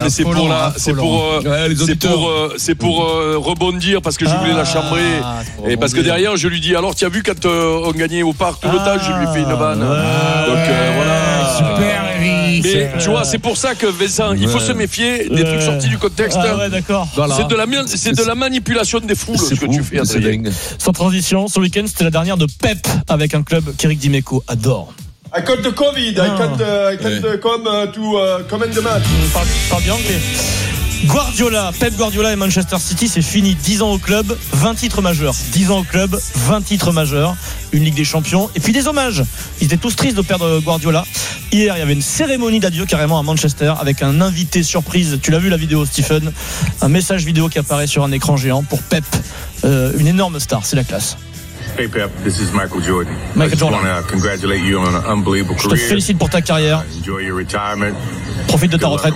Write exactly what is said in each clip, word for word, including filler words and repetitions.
mais c'est pour la, c'est pour, euh, ouais, c'est pour, euh, c'est pour euh, rebondir parce que je voulais ah, la chambrer et parce que derrière je lui dis alors tu as vu quand euh, on gagnait au parc tout ah, le temps je lui ai fait une vanne. Ouais, donc euh, voilà. Super, Eric. Mais tu vois c'est pour ça que Vincent, il faut ouais. se méfier des trucs sortis du contexte. Ah ouais, d'accord. Voilà. C'est de la, c'est de la manipulation des foules ce que fou, tu fais. Adrien. Sans transition, ce week-end c'était la dernière de Pep avec un club qu'Éric Dimeco adore. I got the COVID. Ah. I can't, uh, I can't yeah. come uh, to uh, comment the match. Parle, parle bien anglais. Guardiola, Pep Guardiola et Manchester City, c'est fini. dix ans au club, vingt titres majeurs. dix ans au club, vingt titres majeurs. Une Ligue des Champions. Et puis des hommages. Ils étaient tous tristes de perdre Guardiola. Hier, il y avait une cérémonie d'adieu carrément à Manchester avec un invité surprise. Tu l'as vu la vidéo, Stephen? Un message vidéo qui apparaît sur un écran géant pour Pep. Euh, une énorme star, c'est la classe. Hey Pep, this is Michael Jordan. Michael I just Jordan. want to congratulate you on an unbelievable career. Je te félicite pour ta carrière. Enjoy your retirement. Profite de ta retraite.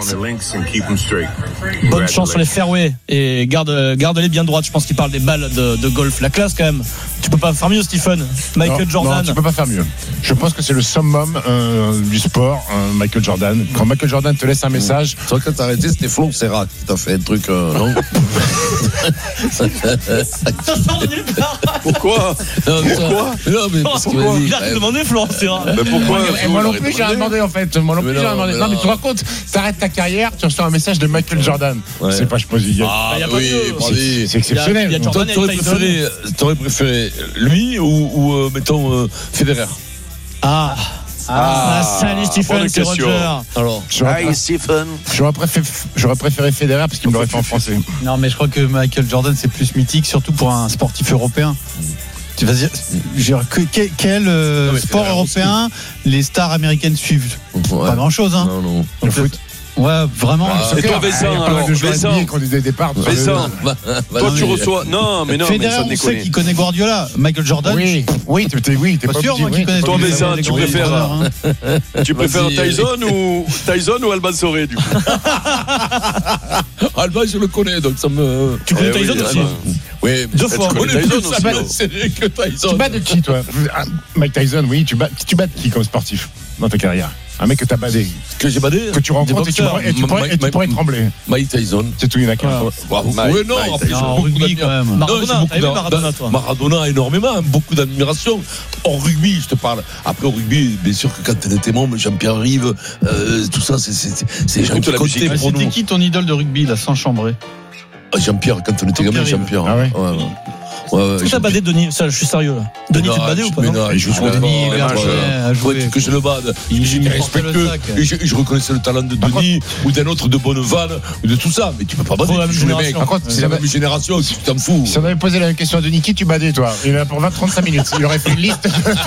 Bonne chance sur les fairways et garde, garde-les bien droites. Je pense qu'il parle des balles de, de golf. La classe quand même. Tu peux pas faire mieux, Stephen. Michael non, Jordan. Non, tu peux pas faire mieux. Je pense que c'est le summum euh, du sport, euh, Michael Jordan. Quand Michael Jordan te laisse un message. Toi, quand t'as arrêté, c'était Flo Serra qui t'a fait un truc, euh, non? Ça sort de nulle part. Pourquoi? Non, mais pourquoi? Non, mais parce qu'il m'a dit. Il a rien demandé, Florent Serra. Mais pourquoi? Et moi non plus, j'ai rien demandé en fait. Moi non plus, j'ai rien demandé. Non, mais tu te rends compte, t'arrêtes ta carrière, tu reçois un message de Michael Jordan. Ouais. C'est pas, je pense, il Ah, bah, oui, c'est, c'est exceptionnel. Il y a, il y a Toi, t'aurais préféré, t'aurais préféré lui ou, ou euh, mettons, euh, Federer? Ah. Ah, salut Stephen, c'est Roger. Alors, hi Stephen. J'aurais préféré, j'aurais préféré Federer parce qu'il me l'aurait fait en français. Non, mais je crois que Michael Jordan c'est plus mythique, surtout pour un sportif européen. Tu vas dire, quel, quel euh, sport européen les stars américaines suivent? Ouais. Pas grand chose, hein. Non, non. Le foot. Ouais, vraiment. Ah, et toi, Vincent, alors, Vincent, qu'on disait départ. Vincent, toi, non, tu reçois. Non, mais non, Federer, mais ça on sait qu'il connaît Guardiola. Michael Jordan. Oui, oui, t'es, oui, t'es pas, pas sûr, moi, qu'il connaît. Toi, Vincent, tu préfères, hein. tu préfères Tyson ou Tyson ou Alban Soré, du coup. Alban, je le connais, donc ça me. Tu connais Tyson aussi? Oui, deux fois. Tu connais Tyson aussi. Que Tyson. Tu bats de qui, toi? Mike Tyson, oui. Tu bats, tu bats de qui comme sportif dans ta carrière? Un mec que t'as badé. Que j'ai badé? Que tu rencontres et tu pourrais, et tu pourrais, et tu pourrais trembler. Mike Tyson. C'est tout, il y en a qu'un. Oui, non, après, j'ai beaucoup rugby quand même. Maradona, t'as aimé Maradona, toi? Maradona, énormément, beaucoup d'admiration. En rugby, je te parle. Après, au rugby, bien sûr que quand t'étais membre, Jean-Pierre Rive, euh, tout ça, c'est, c'est, c'est les gens qui comptaient pour nous. C'était qui ton idole de rugby, là, sans chambrer? Jean-Pierre, quand on était gamin, Jean-Pierre. Ah ouais? Ouais, ouais. Ouais, ouais, Est-ce que t'as badé Denis? Ça, je suis sérieux là. Denis, tu te badais ou pas? Non, il joue sur Denis, il joué. Que je le bade. Il est respectueux. Je reconnaissais le talent de Denis ou d'un autre de Bonneval ou de tout ça. Mais tu peux pas bader. Tu les mecs. Par contre, c'est la même génération. Tu t'en fous. Si on avait posé la même question à Denis, qui tu badais, toi? Il est là pour vingt à trente-cinq minutes. Il aurait fait une liste.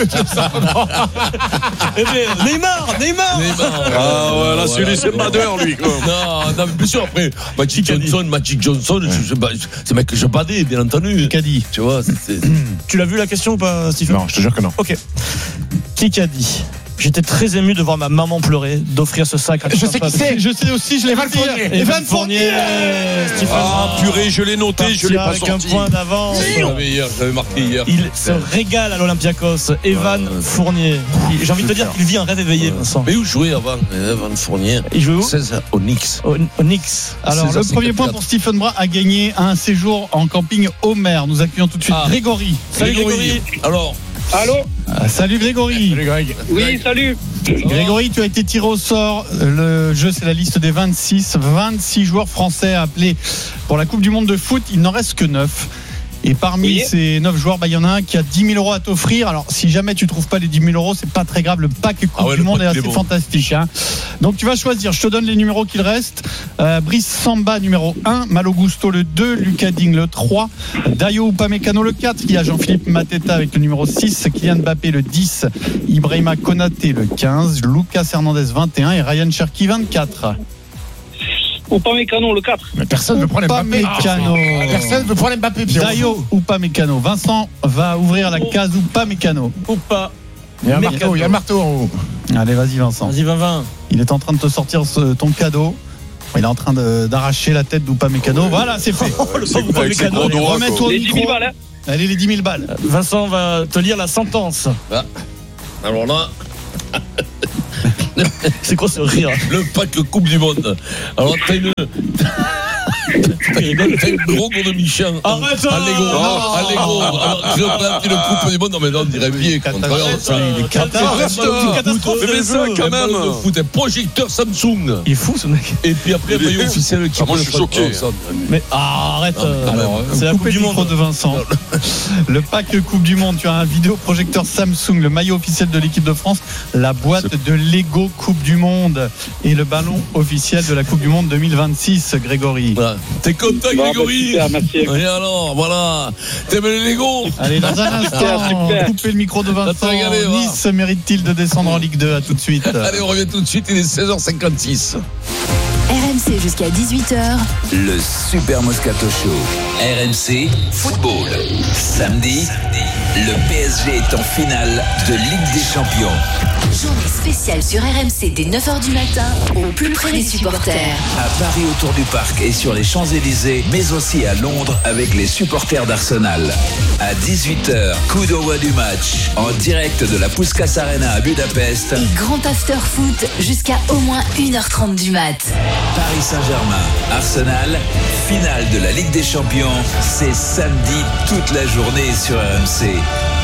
Neymar, Neymar. Ah ouais, là, celui-là, c'est badeur, lui. Non, non, mais bien sûr, après, Magic Johnson, Magic Johnson, c'est mec que je badais, bien entendu. Qui a dit? Tu vois, c'est, c'est... Tu l'as vu la question ou pas, Stephen? Non, je te jure que non. Ok. Qui a dit? J'étais très ému de voir ma maman pleurer, d'offrir ce sac à Je sais qui c'est. Je sais aussi, je l'ai Evan Fournier. Evan Fournier. Ah purée, je l'ai noté, je l'ai pas avec sorti. Un point d'avance. Je l'avais hier, je l'avais marqué hier. Il se régale à l'Olympiakos. Evan Fournier. J'ai envie de te dire qu'il vit un rêve éveillé, Vincent. Mais où jouait avant Evan Fournier? Il jouait où? seize au Knicks. Au, au Knicks. Alors le premier point pour Stephen Brun a gagné un séjour en camping Homer. Nous accueillons tout de suite ah. Grégory. Salut Grégory. Alors. Allô? Ah, salut Grégory. Salut Greg. Oui, salut. Grégory, tu as été tiré au sort. Le jeu, c'est la liste des vingt-six. vingt-six joueurs français appelés pour la Coupe du Monde de foot. Il n'en reste que neuf. Et parmi oui. ces neuf joueurs, bah, il y en a un qui a dix mille euros à t'offrir. Alors, si jamais tu ne trouves pas les dix mille euros, c'est pas très grave. Le pack Coupe ah ouais, du Monde est assez bon. fantastique. Hein. Donc, tu vas choisir. Je te donne les numéros qu'il reste. Euh, Brice Samba, numéro un. Malo Gusto, le deux. Lucas Digne, le trois. Dayo Upamecano, le quatre. Il y a Jean-Philippe Mateta avec le numéro six. Kylian Mbappé, le dix. Ibrahima Konaté, le quinze. Lucas Hernandez, vingt et un. Et Ryan Cherki, vingt-quatre. Upamecano, le quatre. Mais personne ne veut prendre Mbappé. Upamecano. Ah, personne ne veut prendre Mbappé. Dayo Upamecano. Vincent va ouvrir la case Upamecano. Upa. Il y a un marteau, il y a un marteau en haut. Allez, vas-y Vincent. Vas-y Vinvin. Il est en train de te sortir ce, ton cadeau. Il est en train de, d'arracher la tête d'Upamecano. Ouais. Voilà, c'est fait. Oh, le pauvre Upamecano. Remets-toi au les micro. dix mille balles. Hein. Allez, les dix mille balles. Vincent va te lire la sentence. Ah. Alors là. C'est quoi ce rire? Le pack Coupe du Monde. Alors, t'as une. T'as une gros gros de Michelin. Arrête ça. En Lego. En Lego. Alors, je représente une Coupe du Monde. Non, mais non, on dirait bien. Arrête ça. Il est catastrophe. Mais ça, quand même. Un foot, un projecteur Samsung. Il est fou, ce mec. Et puis après, maillot officiel qui. Moi, je suis choqué. Mais arrête. Alors, c'est la Coupe du Monde de Vincent. Le pack Coupe du Monde, tu as un vidéoprojecteur Samsung, le maillot officiel de l'équipe de France, la boîte de Lego Coupe du Monde et le ballon officiel de la Coupe du Monde deux mille vingt-six, Grégory. Voilà. T'es content, Bon, Grégory? bah, super, merci. Et alors, voilà. T'aimes les Lego? Allez, dans un instant, super. coupez le micro de Vincent. Ça t'a régalé, va. Nice mérite-t-il de descendre en Ligue deux? À tout de suite. Allez, on revient tout de suite. Il est seize heures cinquante-six. R M C jusqu'à dix-huit heures. Le Super Moscato Show. R M C Football. Samedi, le P S G est en finale de Ligue des Champions. Journée spéciale sur R M C dès neuf heures du matin, au plus près des supporters. À Paris autour du parc et sur les Champs-Élysées, mais aussi à Londres avec les supporters d'Arsenal. À dix-huit heures, coup d'envoi du match en direct de la Puskás Arena à Budapest. Et grand after foot jusqu'à au moins une heure trente du mat. Paris Saint-Germain, Arsenal, finale de la Ligue des Champions. C'est samedi toute la journée sur R M C.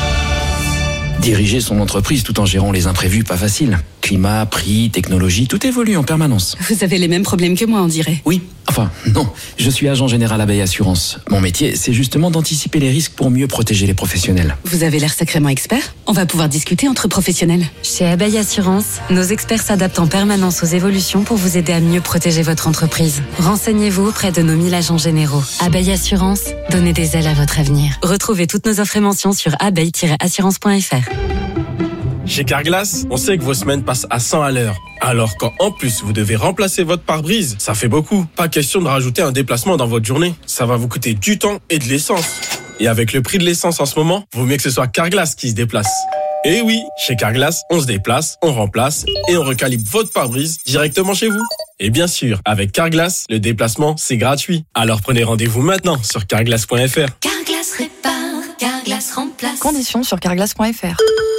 Diriger son entreprise tout en gérant les imprévus, pas facile. Climat, prix, technologie, tout évolue en permanence. Vous avez les mêmes problèmes que moi, on dirait. Oui, enfin, non. Je suis agent général Abeille Assurance. Mon métier, c'est justement d'anticiper les risques pour mieux protéger les professionnels. Vous avez l'air sacrément expert. On va pouvoir discuter entre professionnels. Chez Abeille Assurance, nos experts s'adaptent en permanence aux évolutions pour vous aider à mieux protéger votre entreprise. Renseignez-vous auprès de nos mille agents généraux. Abeille Assurance, donnez des ailes à votre avenir. Retrouvez toutes nos offres et mentions sur abeille tiret assurance point f r. Chez Carglass, on sait que vos semaines passent à cent à l'heure. Alors quand en plus vous devez remplacer votre pare-brise, ça fait beaucoup. Pas question de rajouter un déplacement dans votre journée. Ça va vous coûter du temps et de l'essence. Et avec le prix de l'essence en ce moment, vaut mieux que ce soit Carglass qui se déplace. Et oui, chez Carglass, on se déplace, on remplace et on recalibre votre pare-brise directement chez vous. Et bien sûr, avec Carglass, le déplacement, c'est gratuit. Alors prenez rendez-vous maintenant sur carglass point f r. Carglass répare, Carglass remplace. Conditions sur carglass point f r.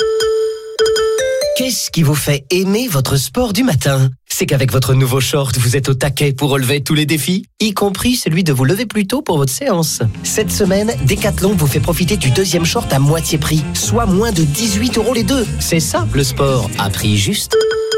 Qu'est-ce qui vous fait aimer votre sport du matin? C'est qu'avec votre nouveau short, vous êtes au taquet pour relever tous les défis, y compris celui de vous lever plus tôt pour votre séance. Cette semaine, Decathlon vous fait profiter du deuxième short à moitié prix, soit moins de dix-huit euros les deux. C'est ça, le sport, à prix juste.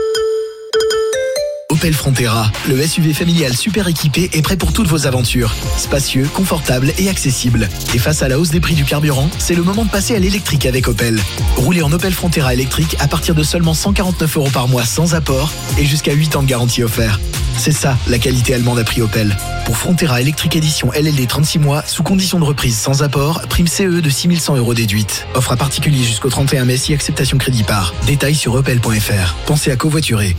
Opel Frontera, le S U V familial super équipé est prêt pour toutes vos aventures. Spacieux, confortable et accessible. Et face à la hausse des prix du carburant, c'est le moment de passer à l'électrique avec Opel. Roulez en Opel Frontera électrique à partir de seulement cent quarante-neuf euros par mois sans apport et jusqu'à huit ans de garantie offert. C'est ça, la qualité allemande à prix Opel. Pour Frontera électrique édition L L D trente-six mois, sous condition de reprise sans apport, prime C E de six mille cent euros déduite. Offre à particulier jusqu'au trente et un mai si acceptation crédit par. Détails sur opel point f r. Pensez à covoiturer.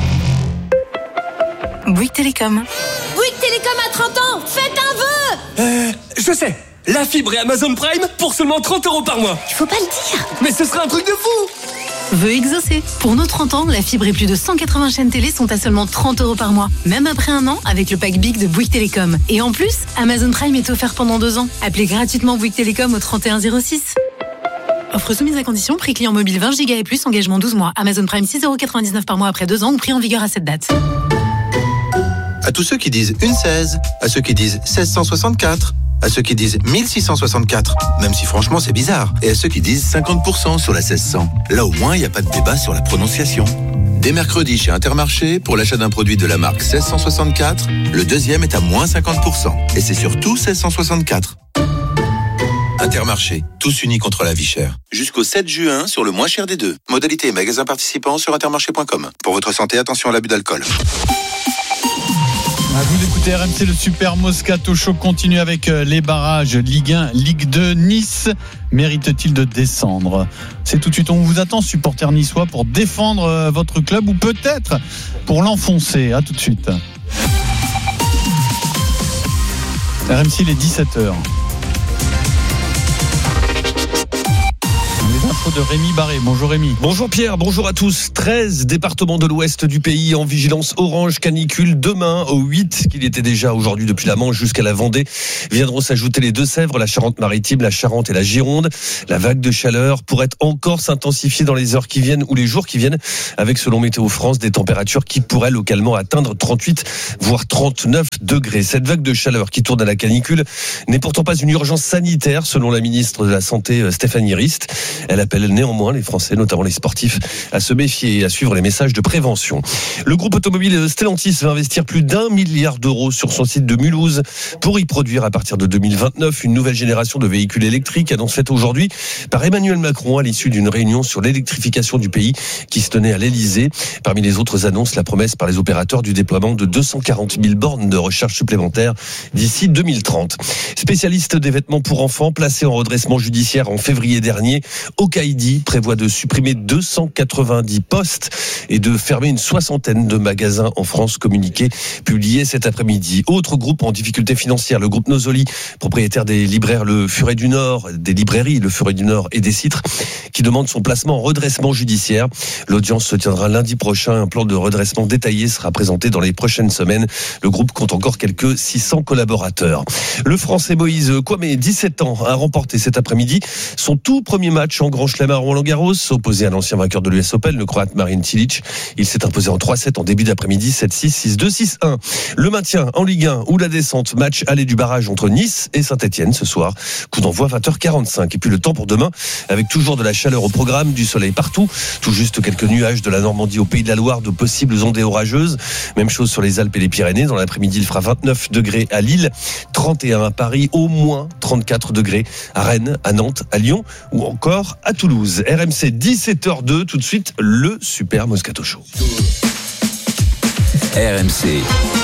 Bouygues Télécom. Bouygues Télécom à trente ans, faites un vœu. Euh, je sais, la fibre et Amazon Prime pour seulement trente euros par mois. Il faut pas le dire. Mais ce sera un truc de fou. Vœu exaucé. Pour nos trente ans, la fibre et plus de cent quatre-vingts chaînes télé sont à seulement trente euros par mois. Même après un an, avec le pack Big de Bouygues Télécom. Et en plus, Amazon Prime est offert pendant deux ans. Appelez gratuitement Bouygues Télécom au trente et un zéro six. Offre soumise à condition, prix client mobile vingt gigas et plus, engagement douze mois. Amazon Prime six euros quatre-vingt-dix-neuf par mois après deux ans ou prix en vigueur à cette date. À tous ceux qui disent une seize, à ceux qui disent seize cent soixante-quatre, à ceux qui disent mille six cent soixante-quatre, même si franchement c'est bizarre, et à ceux qui disent cinquante pour cent sur la seize cents. Là au moins il n'y a pas de débat sur la prononciation. Dès mercredi chez Intermarché, pour l'achat d'un produit de la marque seize cent soixante-quatre, le deuxième est à moins cinquante pour cent. Et c'est surtout seize cent soixante-quatre. Intermarché, tous unis contre la vie chère. Jusqu'au sept juin sur le moins cher des deux. Modalité et magasins participants sur intermarché point com. Pour votre santé, attention à l'abus d'alcool. À vous d'écouter R M C, le Super Moscato Show continue avec les barrages Ligue un, Ligue deux. Nice mérite-t-il de descendre? C'est tout de suite, on vous attend, supporters niçois, pour défendre votre club ou peut-être pour l'enfoncer. À tout de suite. R M C, il est dix-sept heures. l'info de Rémi Barré. Bonjour Rémi. Bonjour Pierre, bonjour à tous. treize départements de l'ouest du pays en vigilance orange canicule. Demain, aux huit qu'il était déjà aujourd'hui depuis la Manche jusqu'à la Vendée, viendront s'ajouter les Deux-Sèvres, la Charente-Maritime, la Charente et la Gironde. La vague de chaleur pourrait encore s'intensifier dans les heures qui viennent ou les jours qui viennent, avec selon Météo France des températures qui pourraient localement atteindre trente-huit voire trente-neuf degrés. Cette vague de chaleur qui tourne à la canicule n'est pourtant pas une urgence sanitaire selon la ministre de la Santé Stéphanie Rist. Elle appelle néanmoins les Français, notamment les sportifs, à se méfier et à suivre les messages de prévention. Le groupe automobile Stellantis va investir plus d'un milliard d'euros sur son site de Mulhouse pour y produire à partir de deux mille vingt-neuf une nouvelle génération de véhicules électriques, annonce faite aujourd'hui par Emmanuel Macron à l'issue d'une réunion sur l'électrification du pays qui se tenait à l'Elysée. Parmi les autres annonces, la promesse par les opérateurs du déploiement de deux cent quarante mille bornes de recharge supplémentaires d'ici deux mille trente. Spécialiste des vêtements pour enfants, placé en redressement judiciaire en février dernier, Okaïdi prévoit de supprimer deux cent quatre-vingt-dix postes et de fermer une soixantaine de magasins en France, communiqué publié cet après-midi. Autre groupe en difficulté financière, le groupe Nosoli, propriétaire des libraires Le Furet du Nord, des librairies Le Furet du Nord et des Citres, qui demande son placement en redressement judiciaire. L'audience se tiendra lundi prochain. Un plan de redressement détaillé sera présenté dans les prochaines semaines. Le groupe compte encore quelques six cents collaborateurs. Le Français Moïse Kouamé, dix-sept ans, a remporté cet après-midi son tout premier match en Grand Chelem à Roland-Garros, opposé à l'ancien vainqueur de l'U S Open, le Croate Marin Cilic. Il s'est imposé en trois sept en début d'après-midi, sept six, six deux, six un. Le maintien en Ligue un ou la descente, match aller du barrage entre Nice et Saint-Etienne ce soir. Coup d'envoi vingt heures quarante-cinq. Et puis le temps pour demain, avec toujours de la chaleur au programme, du soleil partout, tout juste quelques nuages de la Normandie au Pays de la Loire, de possibles ondées orageuses. Même chose sur les Alpes et les Pyrénées. Dans l'après-midi, il fera vingt-neuf degrés à Lille, trente et un à Paris, au moins trente-quatre degrés à Rennes, à Nantes, à Lyon ou encore à Toulouse. R M C dix-sept heures deux, tout de suite le Super Moscato Show. R M C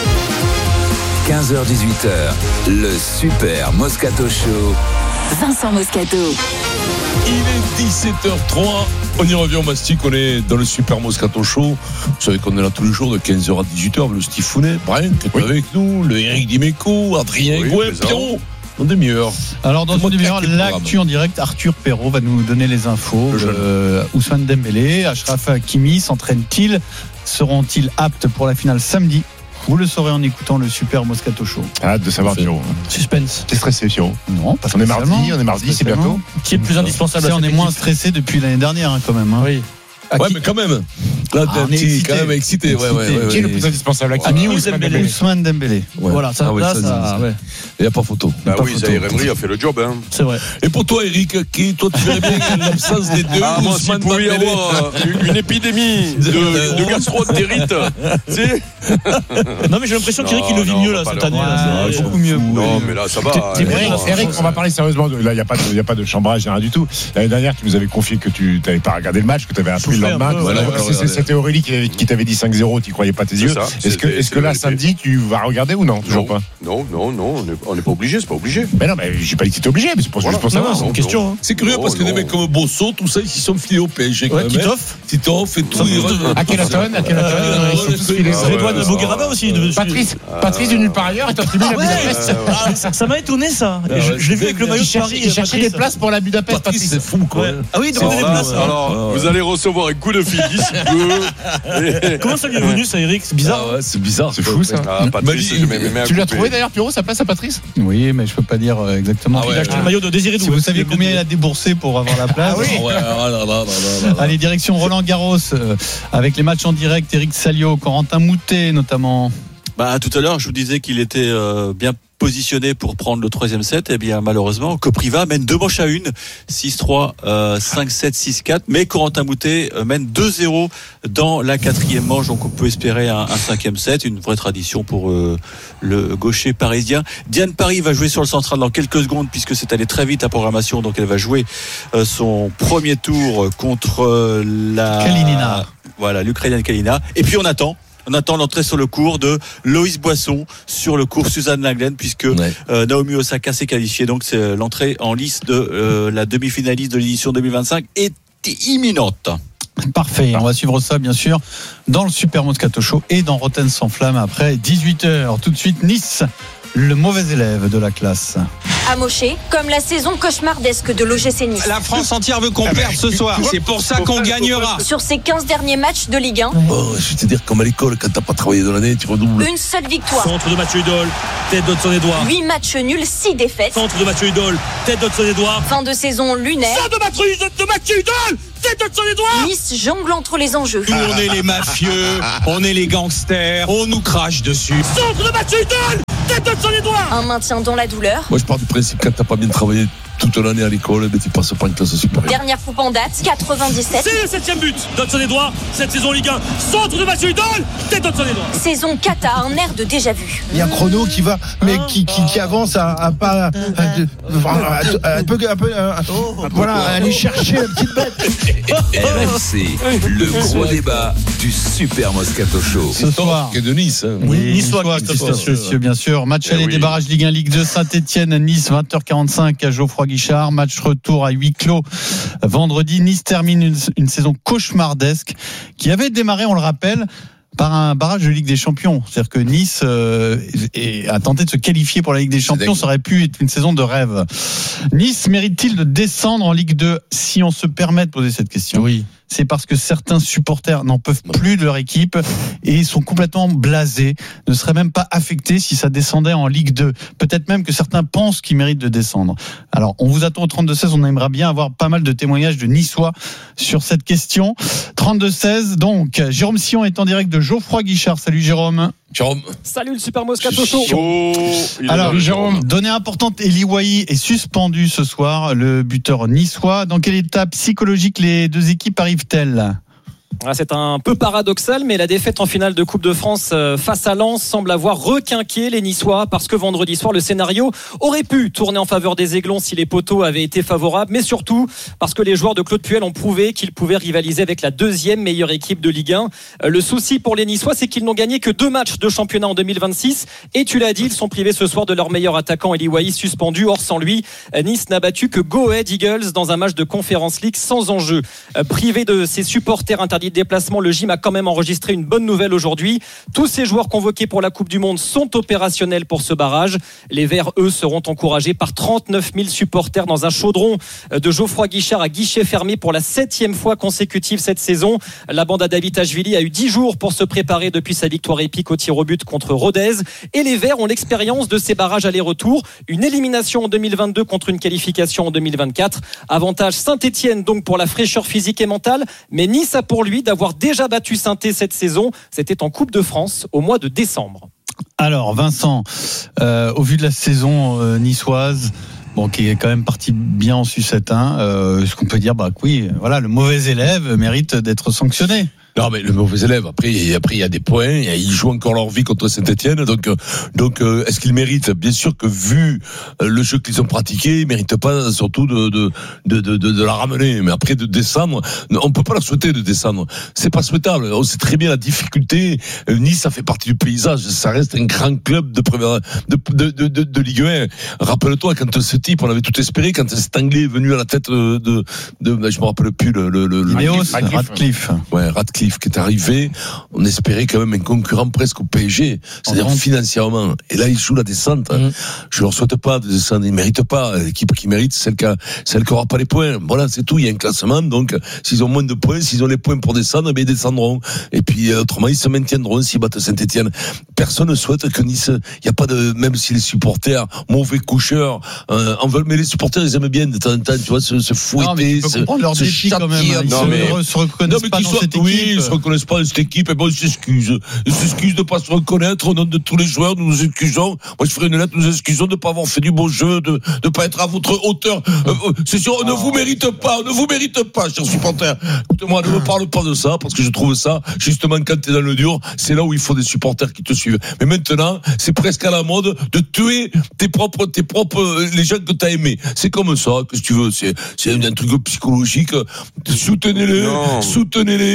quinze heures dix-huit heures, le Super Moscato Show. Vincent Moscato. Il est dix-sept heures trois. On y revient au Mastic, on est dans le Super Moscato Show. Vous savez qu'on est là tous les jours de quinze heures à dix-huit heures. Le Steve Founet, Brian qui est oui. avec nous, le Eric Dimeco, Adrien oui, Gouin, Pierrot. Dans une demi-heure. Alors dans une demi-heure, l'actu en direct, Arthur Perrault va nous donner les infos. Euh, Ousmane Dembélé, Achraf Hakimi s'entraînent-ils? Seront-ils aptes pour la finale samedi? Vous le saurez en écoutant le Super Moscato Show. Hâte de savoir, Pierrot. Suspense. T'es stressé, Pierrot? Non, pas on est mardi, on est mardi, c'est bientôt. Qui est le plus indispensable? On est moins stressé depuis l'année dernière, hein, quand même. Hein. Oui. Ouais, mais quand même. Là, ah, t'es excité. Quand même excité. Ouais, ouais, ouais, qui est le plus indispensable? Hakimi ou Ousmane Dembélé? Ousmane Dembélé. Ouais. Voilà, ça, ah, ouais, là, ça, ça. Ouais. Il n'y a pas photo. Bah pas oui, Zahir Emery a fait le job. Hein. C'est vrai. Et pour toi, Eric, qui, toi, tu verrais bien l'absence des deux? Ah, moi, s'il pouvait y avoir une, une épidémie de, de gastro-entérite. Tu sais? Non, mais j'ai l'impression qu'Eric, il le vit mieux, là, cette année. C'est beaucoup mieux. Non, mais là, ça va. Eric, on va parler sérieusement. Là, il n'y a pas de, il y a pas de chambrage, rien du tout. L'année dernière, tu nous avais confié que tu n'avais pas regardé le match, que tu avais appris le lendemain. C'était Aurélie qui t'avait dit cinq zéro, tu croyais pas tes yeux. Est-ce que, est-ce que là, samedi, tu vas regarder ou non? Toujours pas. Non, non, non, on n'est pas obligé, c'est pas obligé. Mais non, mais j'ai pas dit que t'étais obligé, mais c'est pour juste pour savoir. C'est une question. C'est curieux parce que des mecs comme Bosso, tout ça, ils s'y sont filés au P S G quand même. Titoff. Titoff et tout. À Kellaton, à Kellaton. Redouane Bougueraba aussi. Patrice, Patrice de nulle part ailleurs est en tribune à Budapest. Ça m'a étonné, ça. Je l'ai vu avec le maillot de Paris. Il cherchait des places pour la Budapest, Patrice. C'est fou, quoi. Ah oui, donc des places. Alors, vous allez recevoir un coup de fil d'ici peu. Comment ça lui est venu, ça, Eric? C'est bizarre. Ah ouais, c'est bizarre, c'est fou ça. Ah, Patrice, je mets mes mains à tu l'as couper. trouvé d'ailleurs, Pierrot, ça passe à Patrice? Oui, mais je peux pas dire exactement. Il a acheté le maillot de Désiré Doué. Si vous saviez combien il a déboursé pour avoir la place. Ah oui. Allez, direction Roland Garros avec les matchs en direct. Eric Salio, Corentin Moutet notamment. Bah, tout à l'heure, je vous disais qu'il était euh, bien positionné pour prendre le troisième set. Eh bien, malheureusement, Kopriva mène deux manches à une, six trois, euh, cinq sept, six quatre. Mais Corentin Moutet euh, mène deux zéro dans la quatrième manche. Donc, on peut espérer un, un cinquième set. Une vraie tradition pour euh, le gaucher parisien. Diane Paris va jouer sur le central dans quelques secondes puisque c'est allé très vite à programmation. Donc, elle va jouer euh, son premier tour contre euh, la... Kalinina. Voilà, l'Ukrainienne Kalina. Et puis, on attend. On attend l'entrée sur le court de Loïs Boisson sur le court Suzanne Lenglen puisque ouais. euh, Naomi Osaka s'est qualifiée. Donc c'est l'entrée en lice de euh, la demi-finaliste de l'édition deux mille vingt-cinq est imminente. Parfait, on va suivre ça bien sûr dans le Super Moscato Show et dans Rotten sans flamme après dix-huit heures. Tout de suite Nice, le mauvais élève de la classe. Amoché, comme la saison cauchemardesque de l'O G C Nice. La France entière veut qu'on perde ce soir. C'est pour ça qu'on gagnera. Sur ces quinze derniers matchs de Ligue un, oh, je vais te dire, comme à l'école, quand t'as pas travaillé dans l'année, tu redoubles. Une seule victoire. Centre de Mathieu Hudol, tête d'Hudson-Edouard. huit matchs nuls, six défaites. Centre de Mathieu Hudol, tête d'Hudson-Edouard. Fin de saison lunaire. Centre de Mathieu de Mathieu Hudol, tête d'Hudson-Edouard. Nice jongle entre les enjeux. Nous, on est les mafieux, on est les gangsters, on nous crache dessus. Centre de Mathieu Hudol, tête d'Hudson-Edouard. Un maintien dans la douleur. Moi, je pars du principe que quand t'as pas bien travaillé toute l'année à l'école, mais tu passes pas une classe supérieure. Dernière coupe en date, quatre-vingt-dix-sept. C'est le septième but d'Hudson-Edouard cette saison Ligue un. Centre de Mathieu Hudol, tête d'Hudson-Edouard. Saison cata, un air de déjà-vu. Il y a un chrono qui va, mais qui, qui, qui avance à, à pas, un peu, un peu, voilà, aller chercher la petite bête. R M C, le gros débat du Super Moscato Show. Ce soir. Qui est de Nice. Hein. Oui, Niçois, Christophe Cessieux, bien sûr. Match aller oui. des barrages Ligue un, Ligue deux, Saint-Etienne, Nice, vingt heures quarante-cinq à Geoffroy-Guichard. Match retour à huis clos vendredi. Nice termine une, une saison cauchemardesque qui avait démarré, on le rappelle, par un barrage de Ligue des Champions. C'est-à-dire que Nice euh, est, a tenté de se qualifier pour la Ligue des Champions. Ça aurait pu être une saison de rêve. Nice mérite-t-il de descendre en Ligue deux? Si on se permet de poser cette question. Oui. C'est parce que certains supporters n'en peuvent plus de leur équipe et sont complètement blasés, ne seraient même pas affectés si ça descendait en Ligue deux. Peut-être même que certains pensent qu'ils méritent de descendre. Alors, on vous attend au trente-deux seize, on aimerait bien avoir pas mal de témoignages de Niçois sur cette question. trente-deux seize, donc, Jérôme Sion est en direct de Geoffroy-Guichard. Salut Jérôme. Jérôme. Salut le Super Moscato Show. Oh, Alors, Jérôme, donnée importante, Eli Wahi est suspendu ce soir, le buteur niçois. Dans quel état psychologique les deux équipes arrivent-elles ? C'est un peu paradoxal, mais la défaite en finale de Coupe de France face à Lens semble avoir requinqué les Niçois, parce que vendredi soir, le scénario aurait pu tourner en faveur des Aiglons si les poteaux avaient été favorables, mais surtout parce que les joueurs de Claude Puel ont prouvé qu'ils pouvaient rivaliser avec la deuxième meilleure équipe de Ligue un. Le souci pour les Niçois, c'est qu'ils n'ont gagné que deux matchs de championnat en deux mille vingt-six, et tu l'as dit, ils sont privés ce soir de leur meilleur attaquant, Eli Wahi, suspendu. Or, sans lui, Nice n'a battu que Go Ahead Eagles dans un match de Conference League sans enjeu. Privé de ses supporters interdits de déplacement, le Gym a quand même enregistré une bonne nouvelle aujourd'hui. Tous ces joueurs convoqués pour la Coupe du Monde sont opérationnels pour ce barrage. Les Verts, eux, seront encouragés par trente-neuf mille supporters dans un chaudron de Geoffroy-Guichard à guichet fermé pour la septième fois consécutive cette saison. La bande à David Ashvili a eu dix jours pour se préparer depuis sa victoire épique au tir au but contre Rodez. Et les Verts ont l'expérience de ces barrages aller-retour. Une élimination en deux mille vingt-deux contre une qualification en deux mille vingt-quatre. Avantage Saint-Etienne donc pour la fraîcheur physique et mentale. Mais Nice a pour lui d'avoir déjà battu Saint-Etienne cette saison. C'était en Coupe de France au mois de décembre. Alors Vincent, euh, au vu de la saison euh, niçoise, bon, qui est quand même parti bien en sucette, hein, euh, est-ce qu'on peut dire bah oui, voilà, le mauvais élève mérite d'être sanctionné? Non, mais le mauvais élève, après, après il y a des points, ils jouent encore leur vie contre Saint-Etienne, donc, donc est-ce qu'ils méritent? Bien sûr que vu le jeu qu'ils ont pratiqué, ils méritent pas surtout de, de, de, de, de la ramener. Mais après, de descendre, on peut pas la souhaiter de descendre. C'est pas souhaitable. On sait très bien la difficulté. Nice, ça fait partie du paysage. Ça reste un grand club de première, de, de, de, de, de Ligue un. Rappelle-toi, quand ce type, on avait tout espéré, quand cet Anglais est venu à la tête de, de, de je me rappelle plus le, le, le, Ineos, Radcliffe. Ouais, Radcliffe qui est arrivé, on espérait quand même un concurrent presque au P S G, c'est-à-dire financièrement. Et là, ils jouent la descente. Mmh. Je leur souhaite pas de descendre, ils méritent pas. L'équipe qui mérite, c'est celle qui a, celle qui aura pas les points. Voilà, c'est tout. Il y a un classement, donc s'ils ont moins de points, s'ils ont les points pour descendre, ben ils descendront. Et puis autrement, ils se maintiendront s'ils battent Saint-Etienne. Personne ne souhaite que Nice. Il y a pas de, même si les supporters mauvais coucheurs euh, en veulent, mais les supporters ils aiment bien de temps en temps, tu vois, se, se fouetter, se, leur se châtier quand même. Ils non, se, mais, se reconnaissent non, pas dans soient, cette oui, équipe. Ils se reconnaissent pas dans cette équipe, et bon, ils s'excusent. Ils s'excusent de pas se reconnaître au nom de tous les joueurs, nous nous excusons. Moi, je ferai une lettre, nous nous excusons de pas avoir fait du beau jeu, de ne pas être à votre hauteur. Euh, c'est sûr, on ne vous mérite pas, on ne vous mérite pas, chers supporters. Écoutez-moi, ne me parle pas de ça, parce que je trouve ça, justement, quand t'es dans le dur, c'est là où il faut des supporters qui te suivent. Mais maintenant, c'est presque à la mode de tuer tes propres, tes propres, les gens que t'as aimés. C'est comme ça, que tu veux, c'est, c'est un truc psychologique. Soutenez-les, soutenez-les, soutenez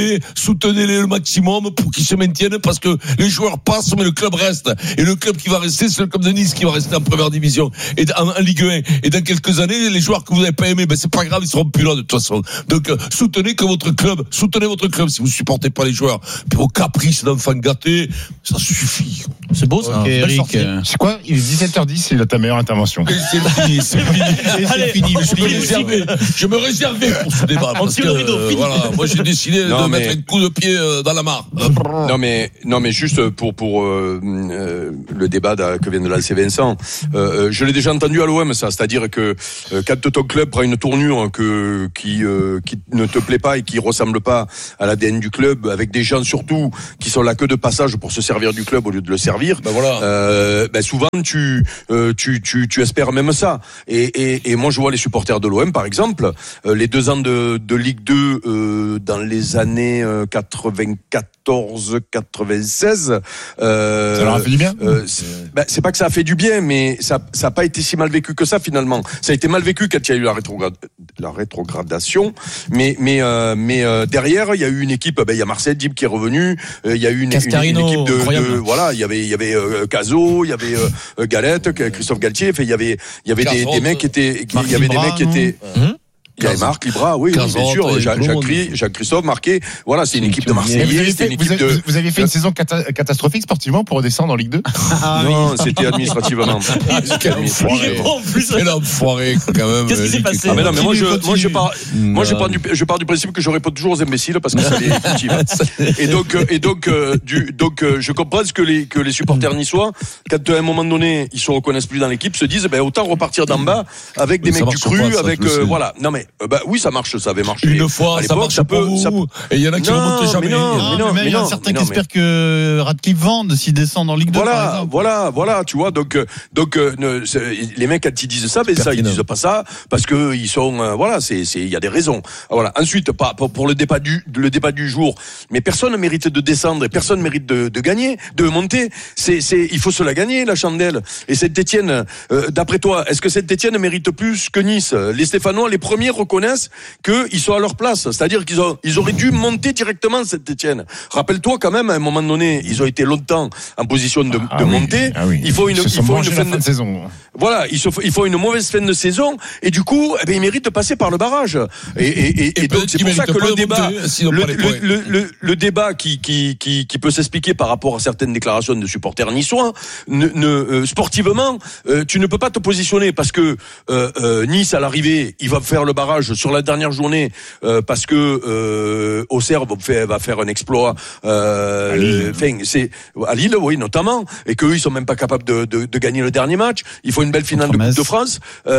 soutenez-les le maximum pour qu'ils se maintiennent, parce que les joueurs passent, mais le club reste. Et le club qui va rester, c'est le club de Nice qui va rester en première division et en, en Ligue un. Et dans quelques années, les joueurs que vous n'avez pas aimés, ben c'est pas grave, ils seront plus là de toute façon. Donc euh, soutenez que votre club, soutenez votre club. Si vous supportez pas les joueurs, puis vos caprices d'enfants gâtés, ça suffit. C'est beau ça. Okay, Eric, euh... c'est quoi? Il est dix-sept heures dix, c'est ta meilleure intervention. Et c'est fini, c'est fini. Et c'est Allez, fini. Je me réservais, je me réservais pour ce débat. On tire le rideau. Euh, voilà, moi j'ai décidé non, de mais... mettre un coup de pied euh, dans la mare. Non mais non mais juste pour pour euh, euh, le débat que vient de lancer Vincent, euh, je l'ai déjà entendu à l'O M ça, c'est-à-dire que euh, quand ton club prend une tournure que qui euh, qui ne te plaît pas et qui ressemble pas à l'A D N du club, avec des gens surtout qui sont là que de passage pour se servir du club au lieu de le servir, ben voilà. euh, ben souvent tu, euh, tu tu tu espères même ça. Et et, et moi je vois les supporters de l'O M par exemple, euh, les deux ans de de Ligue deux euh, dans les années euh, quatre-vingt-quatorze quatre-vingt-seize. Euh, ça leur a fait du bien. Euh, c'est, ben, c'est pas que ça a fait du bien, mais ça ça a pas été si mal vécu que ça finalement. Ça a été mal vécu quand il y a eu la rétrograde, la rétrogradation, mais mais euh, mais euh, derrière il y a eu une équipe. Ben il y a Marcel Dib qui est revenu. Euh, il y a eu une, une, une équipe de, de voilà. Il y avait il y avait euh, Cazot, il y avait euh, Galette, Christophe Galtier. Enfin il y avait il y avait des, des mecs qui étaient qui, il y avait des mecs qui étaient. Hum Il y avait Marc Libra, oui, oui bien sûr, Jacques, Jacques, Jacques Christophe, Marqué. Voilà, c'est une équipe de Marseillais, c'est une équipe de. Vous avez fait une saison cata- catastrophique sportivement pour redescendre en Ligue deux? Ah, non, oui. C'était administrativement. Quel enfoiré. Quel enfoiré, quand même. Qu'est-ce qui s'est passé? Ah, mais non, mais moi, je, moi, je pars, moi, je pars du, je pars du principe que je réponds toujours aux imbéciles parce que ça les cultive. Et donc, et donc, du, donc, je comprends ce que les, que les supporters niçois, quand à un moment donné, ils se reconnaissent plus dans l'équipe, se disent, ben, autant repartir d'en bas avec des mecs du cru, avec, voilà. Non, mais, bah, oui, ça marche, ça avait marché. Une fois, ça marche pour vous. Ça... Et il y en a qui remontent jamais. Mais non, mais non, mais il y a certains qui espèrent que Radcliffe vende s'il descend en Ligue deux. Voilà, voilà, voilà, tu vois. Donc, donc, ne, les mecs quand ils disent ça, ben ça, ils disent pas ça parce que ils sont, euh, voilà, c'est, c'est, il y a des raisons. Voilà. Ensuite, pas pour le débat du, le débat du jour. Mais personne ne mérite de descendre et personne ne mérite de, de gagner, de monter. C'est, c'est, il faut se la gagner la chandelle. Et Saint-Étienne, euh, d'après toi, est-ce que Saint-Étienne mérite plus que Nice? Les Stéphanois, les premiers reconnaissent qu'ils sont à leur place. C'est-à-dire qu'ils ont, ils auraient dû monter directement Saint-Étienne. Rappelle-toi quand même, à un moment donné, ils ont été longtemps en position de, ah, de oui, monter. Ah oui. Il faut une, il faut une fin de, de saison. Voilà, il faut, il faut une mauvaise fin de saison. Et du coup, eh bien, ils méritent de passer par le barrage. Et, et, et, et, et donc, c'est pour ça que le débat, le, le, le, le, le débat qui, qui, qui, qui peut s'expliquer par rapport à certaines déclarations de supporters niçois, ne, ne, euh, sportivement, euh, tu ne peux pas te positionner parce que euh, euh, Nice, à l'arrivée, il va faire le barrage sur la dernière journée euh, parce que euh, Auxerre va faire, va faire un exploit euh, à Lille. Enfin, c'est à Lille, oui, notamment, et qu'eux, ils sont même pas capables de, de, de gagner le dernier match. Il faut une belle finale de Coupe de France.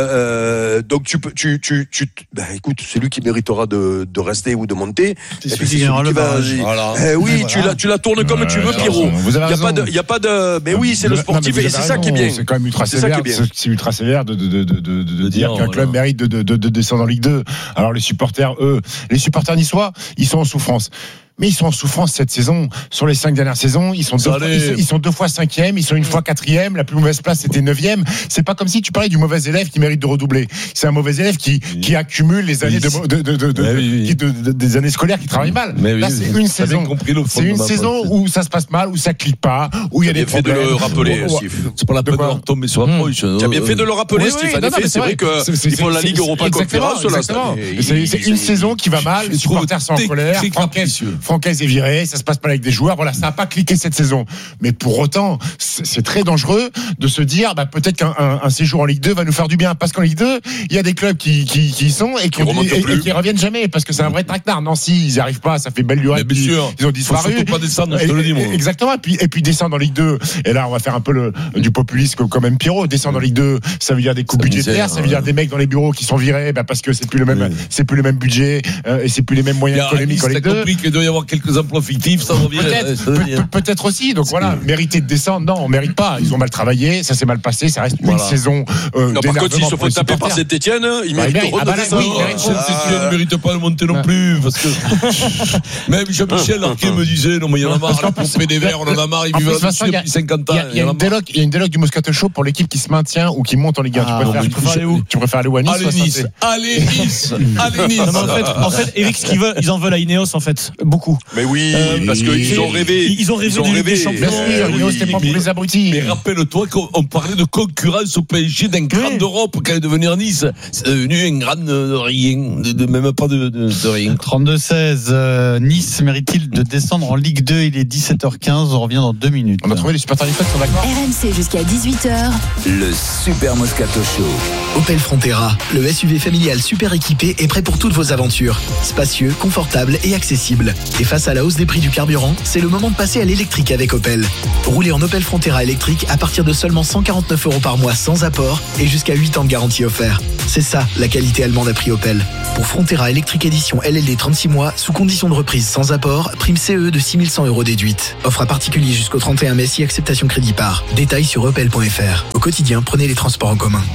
Euh, donc tu peux, tu, tu, tu, ben écoute, c'est lui qui méritera de, de rester ou de monter. C'est celui qui gagnera le barrage. Voilà. Eh oui, voilà. tu la, tu la tournes comme ouais, tu veux, Pierrot. Il y a pas de, il y a pas de, mais oui, c'est le sportif non, et c'est raison. Ça qui est bien. C'est quand même ultra sévère. C'est ultra sévère de, de, de, de, de, de dire qu'un club mérite de, de, de, de descendre en Ligue deux. Alors les supporters, eux, les supporters niçois, ils sont en souffrance. Mais ils sont en souffrance cette saison. Sur les cinq dernières saisons, ils sont, deux fois, ils, ils sont deux fois cinquième, ils sont une fois quatrième. La plus mauvaise place, c'était neuvième. C'est pas comme si tu parlais du mauvais élève qui mérite de redoubler. C'est un mauvais élève qui, oui. qui accumule les années oui. de, de, de, de, oui, oui. de, de, de, des années scolaires qui travaillent mal. Mais Là, oui, c'est une saison. C'est une saison où ça se passe mal, où ça clique pas, où il y a des problèmes. Tu as bien fait de le rappeler, Steve. C'est pas la peine de retomber sur la poche. Tu as bien fait de le rappeler, Steve. En effet, c'est vrai qu'ils font la Ligue Europa Conférence, là. C'est une saison qui va mal. Les supporters sont en colère. Francaise est viré. Ça se passe pas avec des joueurs, voilà, ça n'a pas cliqué cette saison. Mais pour autant, c'est, c'est très dangereux de se dire, bah, peut-être qu'un un, un séjour en Ligue deux va nous faire du bien. Parce qu'en Ligue deux, il y a des clubs qui, qui, qui y sont et qui, et, et, et qui reviennent jamais. Parce que c'est un vrai traquenard. Nancy, ils n'y arrivent pas, ça fait belle lurette. Bien sûr. Ils ont disparu. Faut surtout pas descendre, je te le dis, moi. Exactement. Et puis, et puis descendre en Ligue deux. Et là, on va faire un peu le, du populisme comme même Pierrot. Descendre en Ligue deux, ça veut dire des coupes budgétaires, ça veut dire des mecs dans les bureaux qui sont virés, bah, parce que c'est plus le même, oui. c'est plus le même budget, euh, et c'est plus les mêmes moyens économiques en Ligue deux. compris qu'il doit y avoir quelques emplois fictifs, ça revient. Peut-être, peut, peut-être aussi. Donc voilà, mériter de descendre, non, on mérite pas. Ils ont mal travaillé, ça s'est mal passé, ça reste voilà. une saison. Euh, non, par contre, s'ils se font taper par Saint-Étienne, ils méritent de redescendre. Saint-Étienne ne mérite pas de monter non plus, parce que même Jean-Michel Larquet me disait, non mais il y en a marre, la poupée des Verts, on en a marre, ils vivent là-dessus depuis cinquante ans. Il y a une déloc, il y a une déloc du Moscato Show pour l'équipe qui se maintient ou qui monte en Ligue un. Tu préfères aller où? Tu préfères aller où à Nice? Allez Nice, allez Nice, allez Nice. En fait, Eric, ce qu'ils veulent, ils en veulent à Ineos en fait. Beaucoup beaucoup. Mais oui, Euh, parce qu'ils ont rêvé. Ils ont rêvé Ils ont d'une Ligue rêvé. des Champions. Bien sûr, Ineos, c'était pas pour les abrutis. Mais rappelle-toi qu'on parlait de concurrence au P S G d'un grand Oui. d'Europe quand il est devenu à Nice. C'est devenu un grand de, de rien, de, de- même pas de, de, de rien. trente-deux seize, euh, Nice mérite-t-il de descendre en Ligue deux? Il est dix-sept heures quinze, on revient dans deux minutes. On a trouvé les supporters du club, sont d'accord? R M C jusqu'à dix-huit heures. Le Super Moscato Show. Opel Frontera, le S U V familial super équipé est prêt pour toutes vos aventures. Spacieux, confortable et accessible. Et face à la hausse des prix du carburant, c'est le moment de passer à l'électrique avec Opel. Roulez en Opel Frontera électrique à partir de seulement cent quarante-neuf euros par mois sans apport et jusqu'à huit ans de garantie offert. C'est ça, la qualité allemande à prix Opel. Pour Frontera électrique édition L L D trente-six mois, sous condition de reprise sans apport, prime C E de six mille cent euros déduite. Offre à particulier jusqu'au trente et un mai si acceptation crédit par. Détails sur opel point f r. Au quotidien, prenez les transports en commun.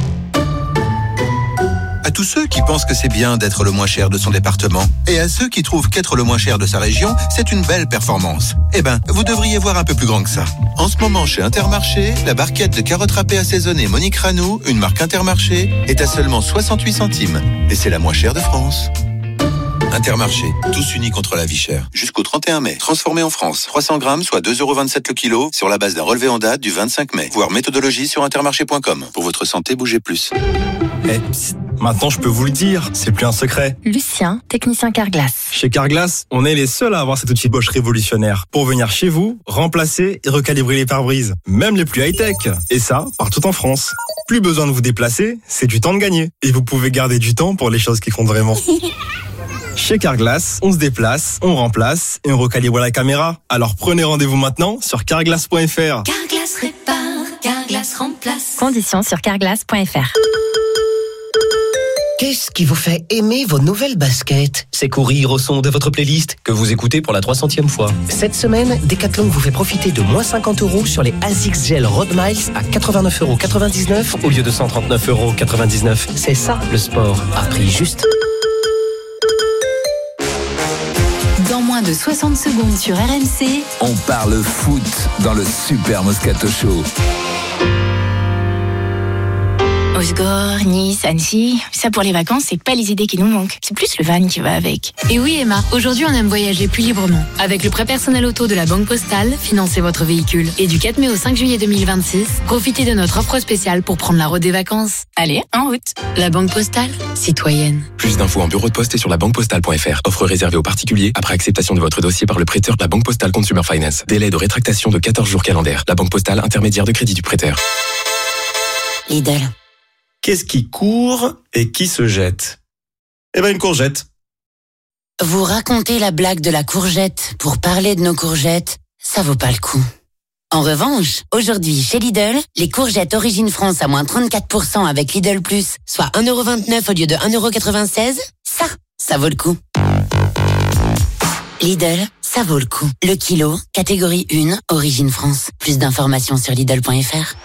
À tous ceux qui pensent que c'est bien d'être le moins cher de son département, et à ceux qui trouvent qu'être le moins cher de sa région, c'est une belle performance. Eh ben, vous devriez voir un peu plus grand que ça. En ce moment, chez Intermarché, la barquette de carottes râpées assaisonnées Monique Ranou, une marque Intermarché, est à seulement soixante-huit centimes. Et c'est la moins chère de France. Intermarché, tous unis contre la vie chère. Jusqu'au trente et un mai. Transformé en France. trois cents grammes, soit deux euros vingt-sept le kilo, sur la base d'un relevé en date du vingt-cinq mai. Voir méthodologie sur intermarché point com. Pour votre santé, bougez plus. Eh, psst, maintenant je peux vous le dire, c'est plus un secret. Lucien, technicien Carglass. Chez Carglass, on est les seuls à avoir cet outil Bosch révolutionnaire pour venir chez vous, remplacer et recalibrer les pare-brises, même les plus high-tech. Et ça, partout en France. Plus besoin de vous déplacer, c'est du temps de gagner. Et vous pouvez garder du temps pour les choses qui comptent vraiment. Chez Carglass, on se déplace, on remplace et on recalibre la caméra. Alors prenez rendez-vous maintenant sur carglass point f r. Carglass répare, Carglass remplace. Conditions sur carglass point f r. Qu'est-ce qui vous fait aimer vos nouvelles baskets? C'est courir au son de votre playlist que vous écoutez pour la trois centième fois. Cette semaine, Decathlon vous fait profiter de moins cinquante euros sur les ASICS Gel Road Miles à quatre-vingt-neuf euros quatre-vingt-dix-neuf au lieu de cent trente-neuf euros quatre-vingt-dix-neuf. C'est ça le sport, à prix juste. Dans moins de soixante secondes sur R M C, On parle foot dans le Super Moscato Show. Osgore, Nice, Annecy, ça pour les vacances, c'est pas les idées qui nous manquent. C'est plus le van qui va avec. Et oui Emma, aujourd'hui on aime voyager plus librement. Avec le prêt personnel auto de la Banque Postale, financez votre véhicule. Et du quatre mai au cinq juillet deux mille vingt-six, profitez de notre offre spéciale pour prendre la route des vacances. Allez, en route. La Banque Postale, citoyenne. Plus d'infos en bureau de poste et sur la banque postale point f r. Offre réservée aux particuliers après acceptation de votre dossier par le prêteur de la Banque Postale Consumer Finance. Délai de rétractation de quatorze jours calendaires. La Banque Postale, intermédiaire de crédit du prêteur. Lidl. Qu'est-ce qui court et qui se jette? Eh ben une courgette. Vous racontez la blague de la courgette pour parler de nos courgettes, ça vaut pas le coup. En revanche, aujourd'hui, chez Lidl, les courgettes Origine France à moins trente-quatre pour cent avec Lidl Plus, soit un euro vingt-neuf au lieu de un euro quatre-vingt-seize, ça, ça vaut le coup. Lidl, ça vaut le coup. Le kilo, catégorie un, Origine France. Plus d'informations sur Lidl point f r.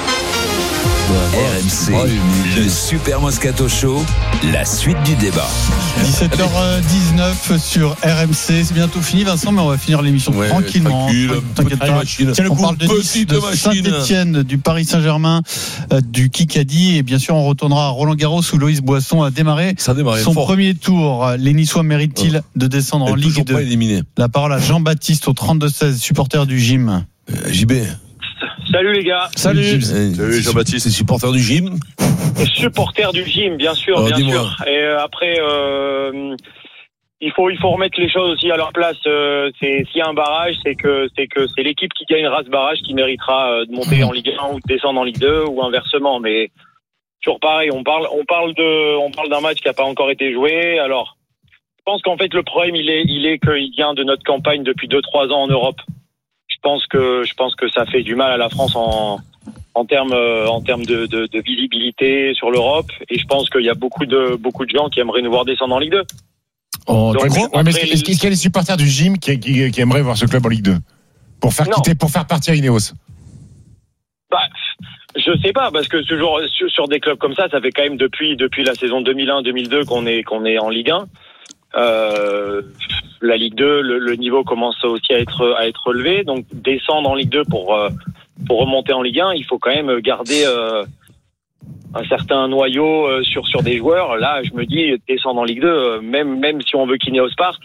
R M C, le Super Moscato Show, la suite du débat. dix-sept heures dix-neuf sur R M C, c'est bientôt fini Vincent, mais on va finir l'émission Ouais, tranquillement. tranquille, T'inquiète pas. machine. Tiens, le On coup parle de Nice, petite de machine. Saint-Etienne, du Paris Saint-Germain, euh, du Kikadi, et bien sûr on retournera à Roland Garros où Loïs Boisson a démarré Ça a démarré son fort. premier tour. Les Niçois méritent-ils Ouais. de descendre en Elle est Ligue toujours deux? pas éliminée. La parole à Jean-Baptiste au trente-deux seize, supporter du gym. Euh, J B. Salut les gars. Salut. Salut Jean-Baptiste. C'est supporter du gym. Supporter du gym, bien sûr, Oh, bien dis-moi. sûr. Et euh, après, euh, il faut il faut remettre les choses aussi à leur place. Euh, c'est s'il y a un barrage, c'est que c'est que c'est l'équipe qui gagnera ce barrage qui méritera euh, de monter en Ligue un ou de descendre en Ligue deux ou inversement. Mais toujours pareil, on parle on parle de on parle d'un match qui n'a pas encore été joué. Alors, je pense qu'en fait le problème il est il est qu'il vient de notre campagne depuis deux trois ans en Europe. Je pense que je pense que ça fait du mal à la France en en termes euh, en termes de, de, de visibilité sur l'Europe, et je pense qu'il y a beaucoup de beaucoup de gens qui aimeraient nous voir descendre en Ligue deux. Oh, Donc, ouais, mais, ouais, mais est-ce après, qu'il est-ce qu'il y a des supporters du gym qui, qui, qui aimeraient voir ce club en Ligue deux pour faire Non. quitter, pour faire partir Ineos? Bah, je sais pas, parce que toujours sur, sur des clubs comme ça, ça fait quand même depuis depuis la saison deux mille un deux mille deux qu'on est qu'on est en Ligue un. Euh, la Ligue deux, le, le niveau commence aussi à être à être relevé, donc descendre en Ligue deux pour euh, pour remonter en Ligue un, il faut quand même garder euh, un certain noyau euh, sur sur des joueurs. Là, je me dis descendre en Ligue deux, euh, même même si on veut qu'Ineos parte,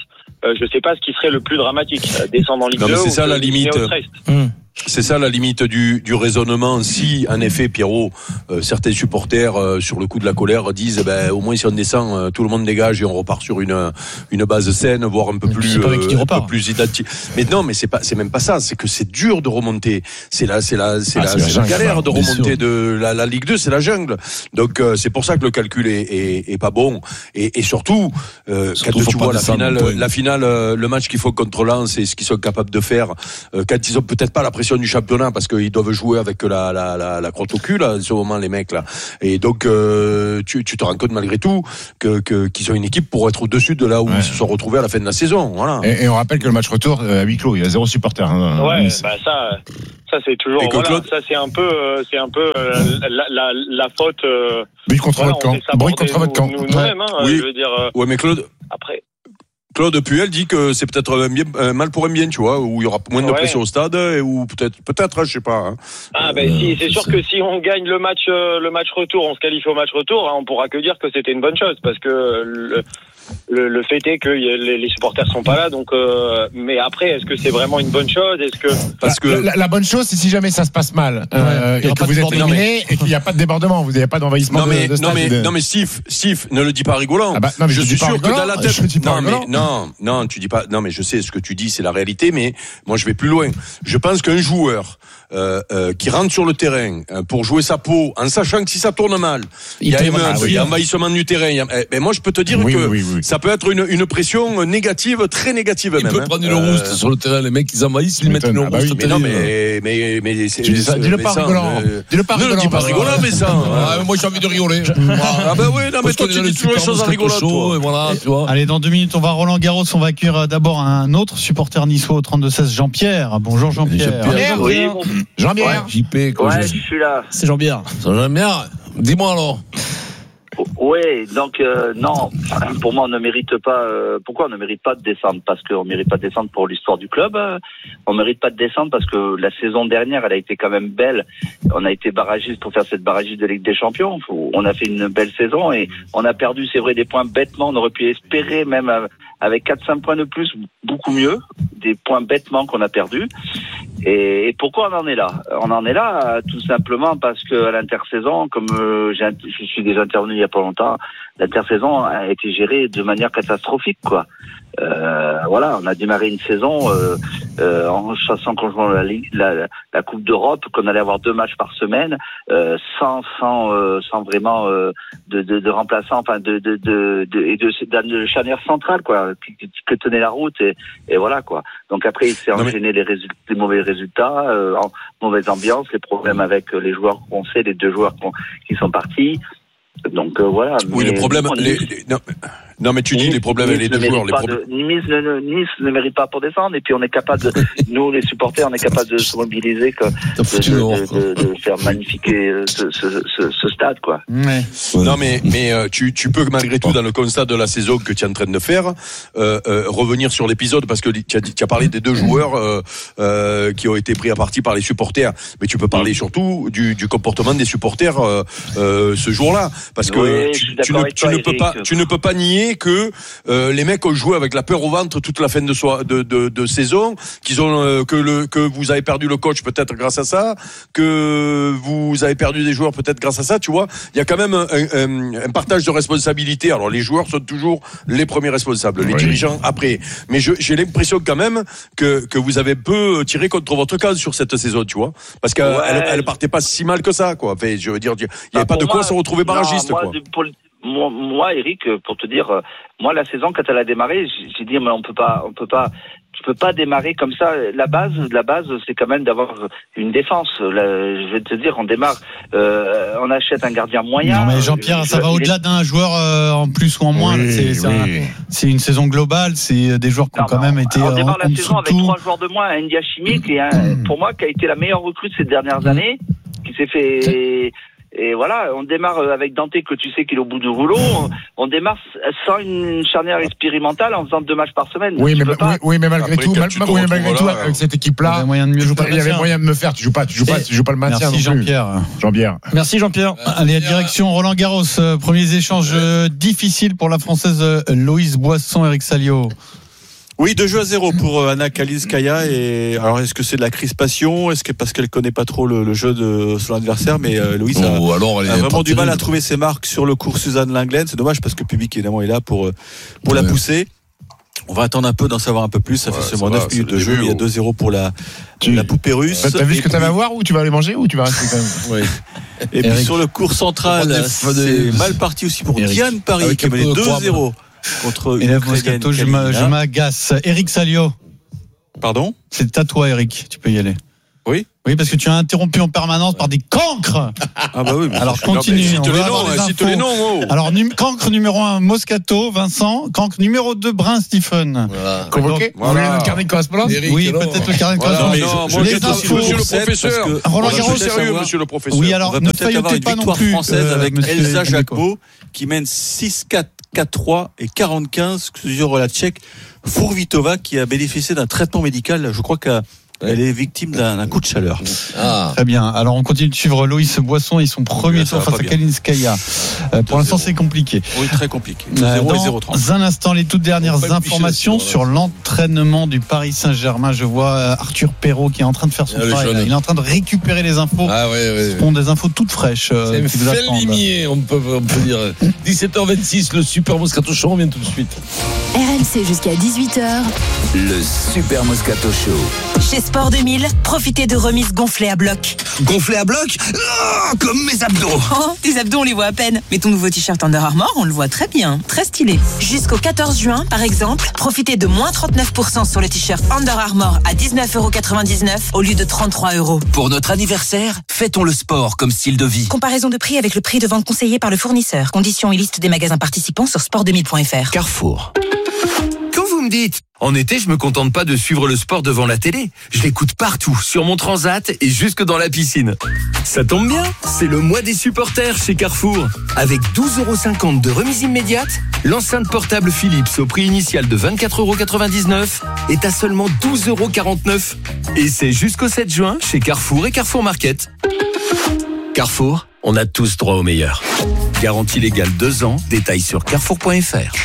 euh, je sais pas ce qui serait le plus dramatique, euh, descendre en Ligue non, deux. Mais c'est ou ça la limite. Mmh. C'est ça la limite du, du raisonnement. Si, en effet, Pierrot, euh, certains supporters, euh, sur le coup de la colère, disent, eh ben, au moins si on descend, euh, tout le monde dégage et on repart sur une une base saine, voire un peu plus, euh, un peu plus identique. Mais non, mais c'est pas, c'est même pas ça. C'est que c'est dur de remonter. C'est la, c'est la, c'est ah, la, c'est c'est la, la galère de remonter sûr. de la, la Ligue deux, c'est la jungle. Donc euh, c'est pour ça que le calcul est, est, est pas bon. Et, et surtout, euh, surtout quand tu vois la finale, la finale, euh, le match qu'il faut contre Lens et ce qu'ils sont capables de faire, euh, quand ils ont peut-être pas la pression du championnat, parce qu'ils doivent jouer avec la, la, la, la crotte au cul, là, à ce moment, les mecs, là. Et donc, euh, tu, tu te rends compte, malgré tout, que, que, qu'ils ont une équipe pour être au-dessus de là où ouais. ils se sont retrouvés à la fin de la saison. Voilà. Et, et on rappelle que le match retour, à huis clos, il y a zéro supporter. Hein, ouais, bah ça, ça, c'est toujours, voilà, Claude... ça, c'est un peu, euh, c'est un peu, euh, la, la, la faute, euh, bruit contre voilà, votre camp. Bruit contre votre camp. Nous, nous, nous-mêmes, hein, oui. je veux dire, euh, ouais, mais Claude. Après. Claude Puel dit que c'est peut-être un, bien, un mal pour un bien, tu vois, où il y aura moins de ouais. pression au stade, et où peut-être, peut-être, je sais pas. Hein. Ah ben euh, si, c'est, c'est sûr ça. Que si on gagne le match, euh, le match retour, on se qualifie au match retour, hein, on pourra que dire que c'était une bonne chose, parce que le, le, le fait est que les, les supporters sont pas là, donc. Euh, mais après, est-ce que c'est vraiment une bonne chose? Est-ce que parce que la, la bonne chose, c'est si jamais ça se passe mal euh, ouais, et que vous êtes éliminé et qu'il n'y a pas de débordement, vous n'avez pas d'envahissement non, mais, de, de stade. Non mais, de... non mais Steve, Steve, ne le dis pas rigolant. Ah bah, non, mais je, je suis sûr rigolant, que dans la tête. Je dis pas non mais non, non, tu dis pas. Non mais je sais ce que tu dis, c'est la réalité. Mais moi, je vais plus loin. Je pense qu'un joueur euh, euh, qui rentre sur le terrain euh, pour jouer sa peau, en sachant que si ça tourne mal, il y a émeute, ah, oui. il y a envahissement du terrain. Il y a... eh, moi, je peux te dire oui, que oui, oui, oui. ça peut être une, une pression négative, très négative il même. Il peut hein. prendre une euh... rouste sur le terrain. Les mecs, ils envahissent, ils mettent une rouste. Ah bah oui, mais non, mais mais mais c'est. Dis-le pas rigolant. Dis-le pas rigolant. Ne le dis pas rigolant, mais ça. Moi, j'ai envie de rigoler. Ah bah oui, non mais toi, tu dis toujours les choses en rigolant. Voilà, tu vois. Allez, dans deux minutes, on va Roland Garros. On va accueillir d'abord un autre supporter niçois au trente-deux seize, Jean-Pierre. Bonjour Jean-Pierre. Jean-Pierre. Oui. Jean-Pierre. J P. Ouais, je suis là. C'est Jean-Pierre. Jean-Pierre. Dis-moi alors. Oui, donc euh, non, pour moi on ne mérite pas. Euh, pourquoi on ne mérite pas de descendre? Parce qu'on ne mérite pas de descendre pour l'histoire du club. Euh, on ne mérite pas de descendre parce que la saison dernière, elle a été quand même belle. On a été barragiste pour faire cette barragiste de Ligue des Champions. On a fait une belle saison et on a perdu, c'est vrai, des points bêtement. On aurait pu espérer même avec quatre cinq points de plus, beaucoup mieux. Des points bêtement qu'on a perdus. Et, et pourquoi on en est là? On en est là tout simplement parce que à l'intersaison, comme euh, j'ai, je suis déjà intervenu il y a pas longtemps, l'intersaison a été gérée de manière catastrophique, quoi. Euh, voilà, on a démarré une saison euh, euh, en chassant conjointement la, la, la Coupe d'Europe, qu'on allait avoir deux matchs par semaine, euh, sans sans euh, sans vraiment euh, de, de, de remplaçants, enfin de de de, de et de, de, de charnière centrale, quoi, qui, qui, qui tenait la route et, et voilà, quoi. Donc après, il s'est non enchaîné mais... les résultats, les mauvais résultats, euh, en mauvaise ambiance, les problèmes avec les joueurs qu'on sait, les deux joueurs qu'on, qui sont partis. Donc euh, voilà. Oui, le problème. Les, les, non, non, mais tu dis nice, les problèmes avec les deux joueurs. Les problèmes. De, nice, ne, nice ne mérite pas pour descendre, et puis on est capable de, nous les supporters, on est capable de se mobiliser, que, de, de, de, de faire magnifier ce, ce, ce, ce stade, quoi. Ouais. Non, mais mais euh, tu tu peux malgré tout dans le constat de la saison que tu es en train de faire euh, euh, revenir sur l'épisode parce que tu as, tu as parlé des deux joueurs euh, euh, qui ont été pris à partie par les supporters, mais tu peux parler surtout du, du comportement des supporters euh, euh, ce jour-là. Parce que oui, tu, tu, ne, tu toi, ne peux pas, tu ne peux pas nier que euh, les mecs ont joué avec la peur au ventre toute la fin de, so- de, de, de saison, qu'ils ont euh, que le que vous avez perdu le coach peut-être grâce à ça, que vous avez perdu des joueurs peut-être grâce à ça. Tu vois, il y a quand même un, un, un partage de responsabilité. Alors les joueurs sont toujours les premiers responsables, les oui. dirigeants après. Mais je, j'ai l'impression quand même que que vous avez peu tiré contre votre camp sur cette saison, tu vois, parce qu'elle ouais. elle, elle partait pas si mal que ça, quoi. Enfin, je veux dire, il y avait bah, pas de quoi moi, se retrouver barragiste. Moi, pour, moi, moi, Eric, pour te dire, moi, la saison, quand elle a démarré, j'ai dit, mais on peut pas, on peut pas, tu peux pas démarrer comme ça. La base, la base, c'est quand même d'avoir une défense. Là, je vais te dire, on démarre, euh, on achète un gardien moyen. Non, mais Jean-Pierre, ça va au-delà d'un joueur euh, en plus ou en moins. Oui, c'est, c'est, oui. un, c'est une saison globale. C'est des joueurs qui ont non, quand même été. On démarre en, la saison avec trois joueurs de moins. India Chimique, et un, pour moi, qui a été la meilleure recrue de ces dernières années, qui s'est fait. Et voilà, on démarre avec Dante, que tu sais qu'il est au bout du rouleau. On démarre sans une charnière expérimentale en faisant deux matchs par semaine. Oui, mais, oui, oui, mais malgré Après, tout, mal, oui, mais malgré tout, avec cette équipe-là, il y avait moyen de, mieux il y avait moyen de me faire. Tu joues pas, tu joues pas, tu joues pas le maintien. Merci non plus. Jean-Pierre. Jean-Pierre. Merci Jean-Pierre. Merci Allez, à direction Roland Garros. Premiers échanges ouais. difficiles pour la Française Loïse Boisson, Eric Salio. Oui, deux jeux à zéro pour euh, Anna Kalinskaya. Et alors, est-ce que c'est de la crispation? Est-ce que parce qu'elle connaît pas trop le, le jeu de son adversaire? Mais euh, Louise a, oh, alors, a vraiment du mal à trouver ses marques sur le cours Suzanne Lenglen. C'est dommage parce que le public évidemment est là pour pour ouais. la pousser. On va attendre un peu d'en savoir un peu plus. Ça ouais, fait seulement neuf minutes de jeu. Il y a deux zéro pour la tu... la poupée russe. T'as vu ce que t'avais à voir ou tu vas aller manger ou tu vas rester quand même? Oui. Et Eric. Puis sur le cours central, des... c'est mal parti aussi pour Eric. Diane Paris avec qui a mené deux zéro. Contre Élève Moscato, je m'agace. Eric Salio. Pardon? C'est à toi, Eric. Tu peux y aller. Oui. Oui, parce que tu as interrompu en permanence par des cancres. Ah bah oui. Alors continue. Cite les noms, cite les noms. Oh. Alors num- cancre numéro un, Moscato, Vincent. Cancre numéro deux, Brun, Stephen. Voilà. Convoqué. Vous voulez notre carnet de correspondance? Oui, peut-être le carnet de correspondance. Non, les infos, monsieur le professeur. Roland Garros, sérieux, monsieur le professeur. Oui, alors ne faillotez pas non plus. Française avec Elsa Jacquot qui mène six quatre, quatre trois et quarante quinze sur la Tchèque Fourvitova qui a bénéficié d'un traitement médical. Je crois qu'elle est victime d'un, d'un coup de chaleur. Ah. Très bien. Alors on continue de suivre Loïs Boisson et son premier oui, tour face à Kalinskaya. Euh, pour l'instant c'est compliqué. Oui, très compliqué. deux zéro et zéro trente. Dans un instant, les toutes dernières informations sur l'entraînement du Paris Saint-Germain. Je vois Arthur Perrault qui est en train de faire son ah, travail. Il est en train de récupérer les infos. Ah ouais, ouais, Ce sont des infos toutes fraîches. Euh, c'est fait limier, on peut, on peut dire. dix-sept heures vingt-six, le Super Moscato Show, on vient tout de suite. R M C jusqu'à dix-huit heures. Le Super Moscato Show. Chez Sport deux mille, profitez de remises gonflées à bloc. Gonflées à bloc oh, comme mes abdos. Oh, tes abdos, on les voit à peine. Mais ton nouveau t-shirt Under Armour, on le voit très bien. Très stylé. Jusqu'au quatorze juin, par exemple, profitez de moins trente-neuf pour cent sur le t-shirt Under Armour à dix-neuf euros quatre-vingt-dix-neuf au lieu de trente-trois euros. Pour notre anniversaire, fêtons le sport comme style de vie. Comparaison de prix avec le prix de vente conseillé par le fournisseur. Conditions et liste des magasins participants sur sport deux mille point f r. Carrefour. Quand vous me dites, en été, je me contente pas de suivre le sport devant la télé. Je l'écoute partout, sur mon transat et jusque dans la piscine. Ça tombe bien, c'est le mois des supporters chez Carrefour. Avec douze euros cinquante de remise immédiate, l'enceinte portable Philips au prix initial de vingt-quatre euros quatre-vingt-dix-neuf est à seulement douze euros quarante-neuf. Et c'est jusqu'au sept juin chez Carrefour et Carrefour Market. Carrefour, on a tous droit au meilleur. Garantie légale deux ans, détails sur carrefour point f r.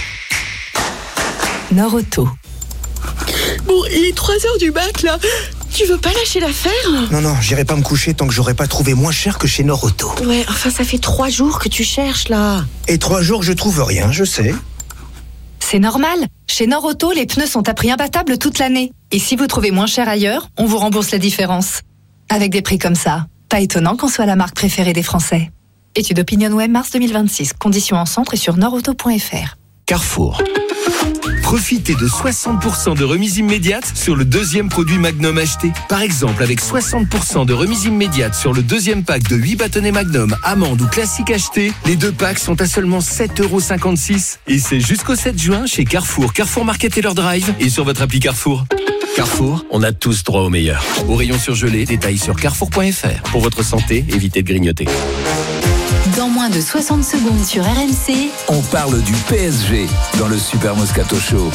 Nord-Auto. Bon, il est trois heures du mat, là. Tu veux pas lâcher l'affaire? Non, non, j'irai pas me coucher tant que j'aurai pas trouvé moins cher que chez Nord-Auto. Ouais, enfin, ça fait trois jours que tu cherches, là. Et trois jours, je trouve rien, je sais. C'est normal. Chez Nord-Auto, les pneus sont à prix imbattable toute l'année. Et si vous trouvez moins cher ailleurs, on vous rembourse la différence. Avec des prix comme ça, pas étonnant qu'on soit la marque préférée des Français. Étude OpinionWay mars deux mille vingt-six. Conditions en centre et sur nordauto point f r. Carrefour. Profitez de soixante pour cent de remise immédiate sur le deuxième produit Magnum acheté. Par exemple, avec soixante pour cent de remise immédiate sur le deuxième pack de huit bâtonnets Magnum, amande ou classique acheté, les deux packs sont à seulement sept euros cinquante-six. Et c'est jusqu'au sept juin chez Carrefour, Carrefour Market et leur drive et sur votre appli Carrefour. Carrefour, on a tous droit au meilleur. Au rayon surgelé, détails sur carrefour point f r. Pour votre santé, évitez de grignoter. Dans moins de soixante secondes sur R M C, on parle du P S G dans le Super Moscato Show.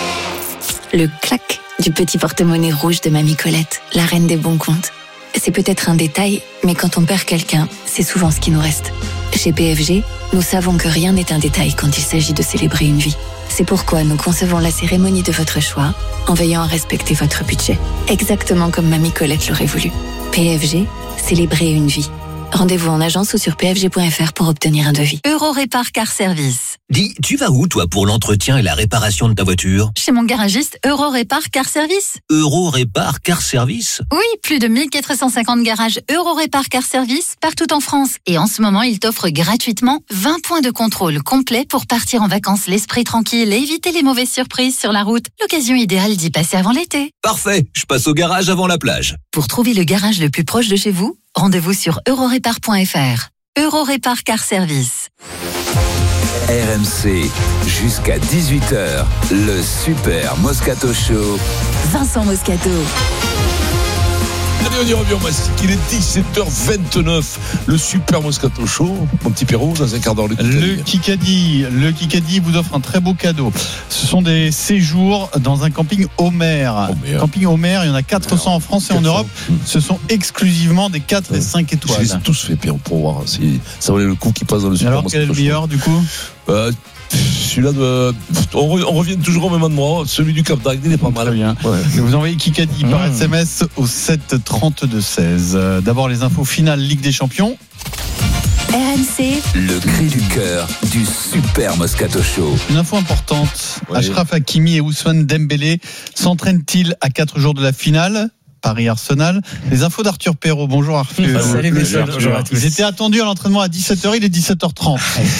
Le clac du petit porte-monnaie rouge de Mamie Colette, la reine des bons comptes. C'est peut-être un détail, mais quand on perd quelqu'un, c'est souvent ce qui nous reste. Chez P F G, nous savons que rien n'est un détail quand il s'agit de célébrer une vie. C'est pourquoi nous concevons la cérémonie de votre choix en veillant à respecter votre budget. Exactement comme Mamie Colette l'aurait voulu. P F G, célébrer une vie. Rendez-vous en agence ou sur p f g point f r pour obtenir un devis. Eurorépar Car Service. Dis, tu vas où toi pour l'entretien et la réparation de ta voiture? Chez mon garagiste Eurorépar Car Service. Eurorépar Car Service? Oui, plus de mille quatre cent cinquante garages Eurorépar Car Service partout en France. Et en ce moment, il t'offre gratuitement vingt points de contrôle complet pour partir en vacances l'esprit tranquille et éviter les mauvaises surprises sur la route. L'occasion idéale d'y passer avant l'été. Parfait, je passe au garage avant la plage. Pour trouver le garage le plus proche de chez vous, rendez-vous sur eurorépar point f r. Eurorépar Car Service. R M C, jusqu'à dix-huit heures, le Super Moscato Show. Vincent Moscato. Allez, on y revient, Mastic. Il est dix-sept heures vingt-neuf. Le Super Moscato Show. Mon petit Perrault, dans un quart d'heure. Le Kikadi. Le Kikadi, le Kikadi vous offre un très beau cadeau. Ce sont des séjours dans un camping Homer. Homer. Camping Homer, il y en a quatre cents en France et en Europe. Ce sont exclusivement des quatre et cinq étoiles. Je les ai tous fait, Pierre, pour voir si ça valait le coup qui passe dans le Super Alors, Moscato Show. Alors, quel est le meilleur, du coup? Euh, celui-là, de, on, re, on revient toujours au même endroit. Celui du Cap d'Agde, il est pas mal. Très bien. Ouais. Vous envoyez Kikadi mmh. par S M S au sept trente-deux seize. D'abord les infos finales Ligue des Champions. R M C, le cri du cœur du Super Moscato Show. Une info importante. Ouais. Achraf Hakimi et Ousmane Dembélé s'entraînent-ils à quatre jours de la finale? Paris-Arsenal. Les infos d'Arthur Perrault. Bonjour Arthur. Salut messieurs. Ils étaient attendus à l'entraînement à dix-sept heures, il est dix-sept heures trente.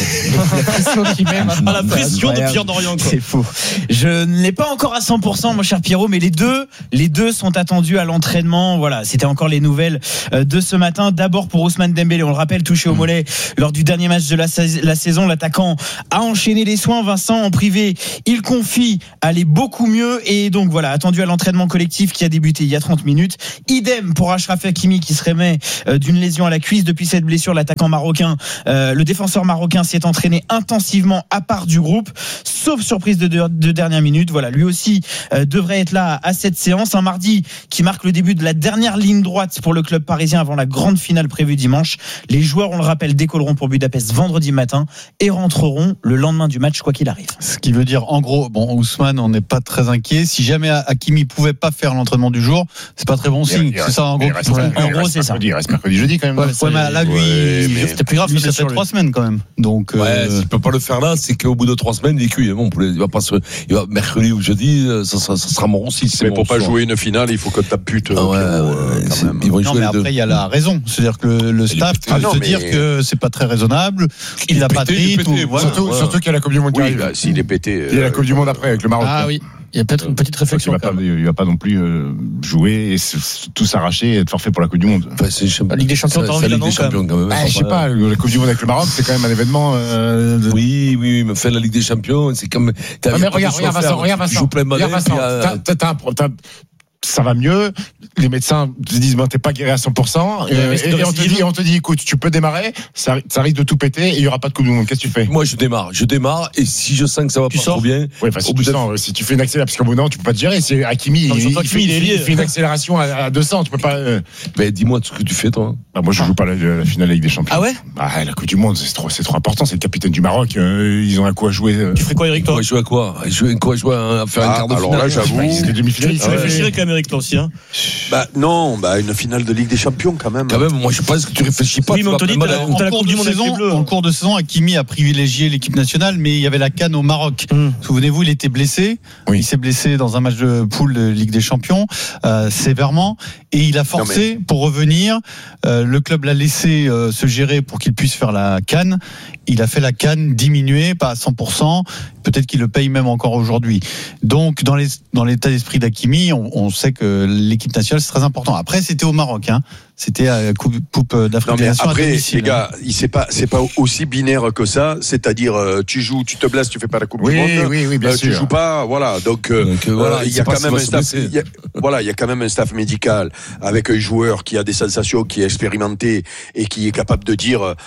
La pression qui met maintenant. La pression de Pierre Dorian. C'est faux. Je ne l'ai pas encore à cent pour cent, mon cher Pierrot, mais les deux, les deux sont attendus à l'entraînement. Voilà, c'était encore les nouvelles de ce matin. D'abord pour Ousmane Dembélé, on le rappelle, touché au mollet lors du dernier match de la, la saison. L'attaquant a enchaîné les soins. Vincent, en privé, il confie aller beaucoup mieux et donc voilà, attendu à l'entraînement collectif qui a débuté il y a trente minutes. Idem pour Achraf Hakimi qui se remet d'une lésion à la cuisse. Depuis cette blessure, l'attaquant marocain, euh, le défenseur marocain s'est entraîné intensivement à part du groupe, sauf surprise de, de, de dernière minute. Voilà, lui aussi euh, devrait être là à cette séance. Un mardi qui marque le début de la dernière ligne droite pour le club parisien avant la grande finale prévue dimanche. Les joueurs, on le rappelle, décolleront pour Budapest vendredi matin et rentreront le lendemain du match quoi qu'il arrive. Ce qui veut dire, en gros, bon, Ousmane, on n'est pas très inquiet. Si jamais Hakimi pouvait pas faire l'entraînement du jour, c'est pas très bon signe. C'est ça, en gros. En gros, c'est ça. Il reste mercredi, jeudi quand même. Ouais, ouais, mais là, lui, ouais, mais c'était plus grave, lui, ça fait trois semaines quand même. Donc, ouais, euh... s'il peut pas le faire là, c'est qu'au bout de trois semaines, il est cuit. Bon, il va pas se, il va mercredi ou jeudi, ça, ça, ça sera mort aussi. Mais bon pour pas soir. jouer une finale, il faut que ta pute. Ah ouais, euh, ouais, quand même. Ils vont non, jouer mais les après, il y a la raison. C'est-à-dire que le, le staff peut ah se mais... dire que c'est pas très raisonnable, qu'il n'a pas de rythme. Surtout qu'il y a la Coupe du Monde qui arrive. S'il est pété. Il y a la Coupe du Monde après avec le Maroc. Ah oui. Il y a peut-être une petite réflexion. Il va, pas, il va pas non plus euh, jouer et tout s'arracher et être forfait pour la Coupe du Monde. Enfin, c'est la Ligue des Champions, t'as envie de quand même. quand même. Ah, je sais pas, la Coupe du Monde avec le Maroc, c'est quand même un événement. Euh, de... Oui, oui, mais faire la Ligue des Champions, c'est comme. Ah, mais regarde, regarde, Vincent, regarde, Vincent. Joue plein de regarde, Vincent. T'as, t'as, t'as, t'as, ça va mieux. Les médecins te disent ben t'es pas guéri à cent pour cent et, et, et on te dit on te dit écoute tu peux démarrer, ça, ça risque de tout péter et il y aura pas de Coupe du Monde. Qu'est-ce que tu fais? Moi je démarre, je démarre et si je sens que ça va tu pas sors trop bien, ouais, enfin, si tu sens, si tu fais une accélération parce qu'au bout d'un tu peux pas te gérer. C'est Hakimi, il, il, il, fait, il, il fait une accélération à, à deux cents, tu peux pas. Euh... Ben dis-moi ce que tu fais toi. Bah, moi je joue pas la, la finale Ligue des Champions. Ah ouais? Bah, la Coupe du Monde c'est trop c'est trop important. C'est le capitaine du Maroc. Euh, ils ont un coup à jouer. Euh... Tu ferais quoi Eric toi? Jouer à quoi? Jouer quoi? Jouer à faire un quart de finale. Alors là j'avoue. Les demi-finalistes. Tu réfléchirais quand même Eric toi aussi hein? Bah non, bah une finale de Ligue des Champions quand même. Quand même, moi je pense que tu réfléchis pas. Oui, mais on te dit en cours de saison, en cours de saison, Hakimi a privilégié l'équipe nationale, mais il y avait la CAN au Maroc. Mm. Souvenez-vous, il était blessé. Oui. Il s'est blessé dans un match de poule de Ligue des Champions euh, sévèrement, et il a forcé mais... pour revenir. Euh, le club l'a laissé euh, se gérer pour qu'il puisse faire la CAN. Il a fait la CAN diminuée, pas à cent pour cent. Peut-être qu'il le paye même encore aujourd'hui. Donc, dans, les, dans l'état d'esprit d'Hakimi, on, on sait que l'équipe nationale, c'est très important. Après, c'était au Maroc, hein. C'était à Coupe, coupe d'Afrique des Nations. Après, les gars, il c'est pas, c'est pas aussi binaire que ça. C'est-à-dire, euh, tu joues, tu te blesses, tu fais pas la Coupe oui, du Monde. Oui, oui, bien euh, sûr. Tu joues pas, voilà. Donc, euh, donc euh, voilà, il y a quand même un staff. Y a, voilà, il y a quand même un staff médical avec un joueur qui a des sensations, qui est expérimenté et qui est capable de dire,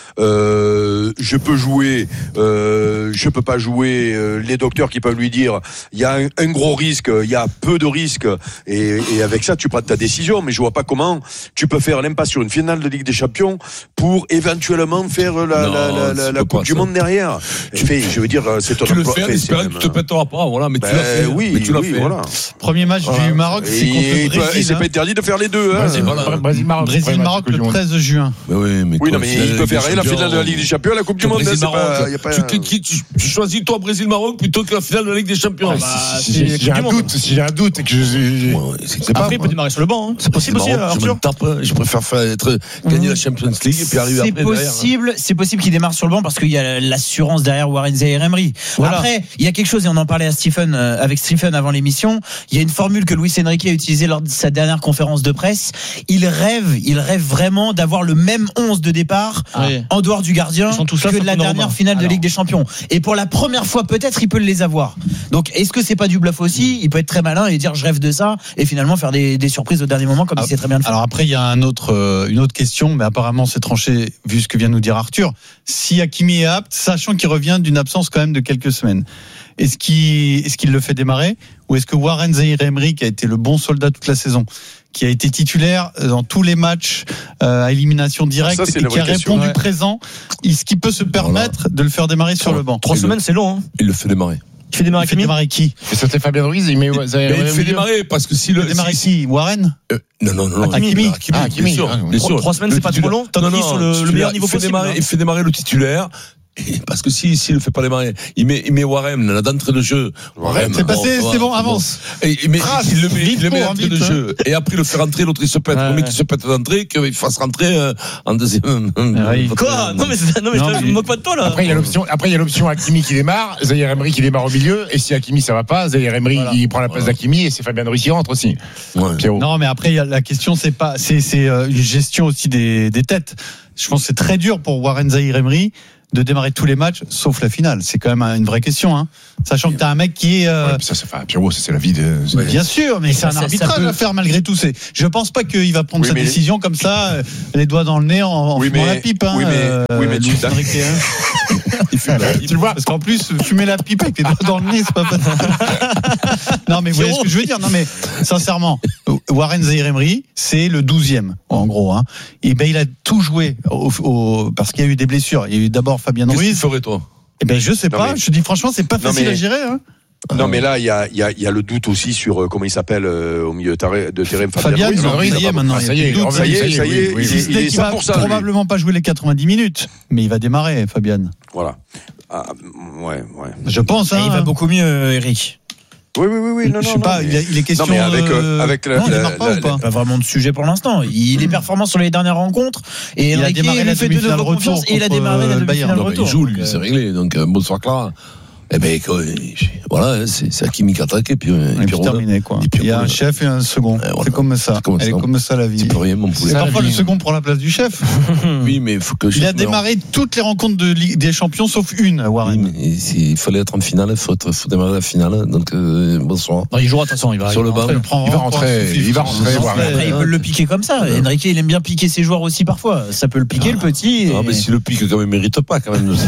euh, je peux jouer, euh, je peux pas jouer. Euh, les docteurs qui peuvent lui dire, il y a un, un gros risque, il y a peu de risques, et, et avec ça, tu prends ta décision. Mais je vois pas comment tu peux faire l'impasse sur une finale de Ligue des Champions pour éventuellement faire la, non, la, la, la, la Coupe du Monde derrière. Tu fais, je veux dire, c'est ton tu le fais, espérant que tu te pèteras pas, voilà, mais ben, tu l'as fait. Oui, mais tu l'as oui, fait. Voilà. Premier match voilà. du Maroc, c'est contre le Brésil. Et c'est pas interdit de faire les deux. Hein. Brésil-Maroc, Brésil-Maroc le treize juin. Mais oui, mais oui, non, mais il peut faire la finale de la Ligue des Champions, la Coupe du Monde. Tu choisis toi Brésil-Maroc plutôt que la finale de la Ligue des Champions. Si j'ai un doute, si j'ai un doute et que je après il peut démarrer sur le banc, c'est possible aussi, Arthur. Je préfère être gagner la Champions League et puis arriver après derrière. C'est possible, c'est possible qu'il démarre sur le banc parce qu'il y a l'assurance derrière Warren Zaïre-Emery. Voilà. Après, il y a quelque chose et on en parlait à Stephen avec Stephen avant l'émission. Il y a une formule que Luis Enrique a utilisée lors de sa dernière conférence de presse. Il rêve, il rêve vraiment d'avoir le même onze de départ ah. en dehors du gardien que de la dernière finale Alors. de Ligue des Champions. Et pour la première fois, peut-être, il peut les avoir. Donc, est-ce que c'est pas du bluff aussi? Il peut être très malin et dire je rêve de ça et finalement faire des, des surprises au dernier moment comme ah, il sait très bien le faire. Alors après, il y a un autre, euh, une autre question, mais apparemment c'est tranché vu ce que vient de nous dire Arthur. Si Hakimi est apte, sachant qu'il revient d'une absence quand même de quelques semaines, est-ce qu'il, est-ce qu'il le fait démarrer ou est-ce que Warren Zaïre-Emery, qui a été le bon soldat toute la saison, qui a été titulaire dans tous les matchs euh, à élimination directe Ça, et qui a répondu ouais. présent. Est-ce qu'il peut se permettre voilà. de le faire démarrer sur le banc? Trois semaines, c'est long. Hein. Il le fait démarrer. Il fait démarrer, il fait démarrer qui? Et c'était Fabien Ruiz, il met. Il, il fait démarrer parce que si le. Il fait démarrer si, qui? Warren? euh, Non, non, non. Hakimi. Hakimi, ah, bien sûr. Bien sûr. Trois semaines, c'est pas trop long. T'as mis sur le, le meilleur niveau possible. Démarrer, il fait démarrer le titulaire. Parce que si s'il le fait pas démarrer, il met il met Warren là d'entrée de jeu. Warren, c'est passé, bon, c'est bon, avance. Et il met il le met il le met d'entrée de jeu et après il le fait rentrer, l'autre il se pète, le mec qui se pète d'entrée qu'il fasse rentrer euh, en deuxième. Quoi? Non mais non mais je me moque pas de toi là. Après il y a l'option après il y a l'option Hakimi qui démarre, Zahir Emery qui démarre au milieu et si Hakimi ça va pas, Zahir Emery voilà. il prend la place voilà. d'Hakimi et c'est Fabien Ruiz qui rentre aussi. Ouais. Non mais après il y a la question c'est pas c'est c'est une gestion aussi des des têtes. Je pense que c'est très dur pour Warren Zahir Emery de démarrer tous les matchs sauf la finale. C'est quand même une vraie question, hein. Sachant que t'as un mec qui est. Euh... Ouais, ça, ça fait Pierrot, ça c'est la vie de. Ouais. Bien sûr, mais c'est un arbitrage peut... à faire malgré tout. C'est. Je pense pas qu'il va prendre oui, sa mais... décision comme ça, les doigts dans le nez en, en oui, fumant mais... la pipe. Hein, oui, mais, euh, oui, mais tu Enrique, hein. Il fume la pipe. Tu le vois, parce qu'en plus, fumer la pipe avec les doigts dans le nez, c'est pas facile. Non, mais vous voyez ce que je veux dire. Non, mais sincèrement, Warren Zahir Emery, c'est le douzième, en gros. Hein. Et ben, il a tout joué au, au, parce qu'il y a eu des blessures. Il y a eu d'abord Fabien Ruiz. Qu'est-ce que tu ferais, toi? Eh ben, je sais non, pas. Mais... Je dis franchement, c'est pas facile mais... à gérer. Hein. Non, mais là, il y a, il y a, il y a le doute aussi sur euh, comment il s'appelle euh, au milieu de terrain. Fabien Ruiz. Ça y est, maintenant. Ça y est, ça y est, ça y est. Il est va probablement pas jouer les quatre-vingt-dix minutes, mais il va démarrer, Fabien. Voilà. Ah, ouais, ouais. Je pense. Hein, il va beaucoup mieux, Eric. Oui, oui, oui, oui. Non, je non, sais non, pas. mais... Il est question. Non, mais avec, euh, avec la, non, la, la, pas, la, ou pas, pas vraiment de sujet pour l'instant. Il est performant sur les dernières rencontres et il a démarré la demi-finale retour et il a démarré la demi-finale retour. Il joue, lui, c'est réglé. Donc bonsoir Clara. Eh ben, voilà, c'est, c'est Hakimi qui attaque et puis, et puis terminé, quoi. Et puis, il y a un chef et un second. Et voilà. C'est comme ça. C'est comme, Elle ça. Est comme ça la vie. Rien, mon poulet. C'est parfois le second prend la place du chef. Oui, mais il faut que. Il a démarré toutes les rencontres de Ligue des Champions sauf une, Warren. Oui, mais il fallait être en finale, il faut, faut démarrer la finale. Donc euh, bonsoir. Non, il jouera de toute façon, il va sur le banc. Il va rentrer. Il va rentrer. Après, il peut le piquer comme ça. Enrique, il aime bien piquer ses joueurs aussi parfois. Ça peut le piquer, le petit. Ah, mais s'il le pique, quand même, il mérite pas quand même.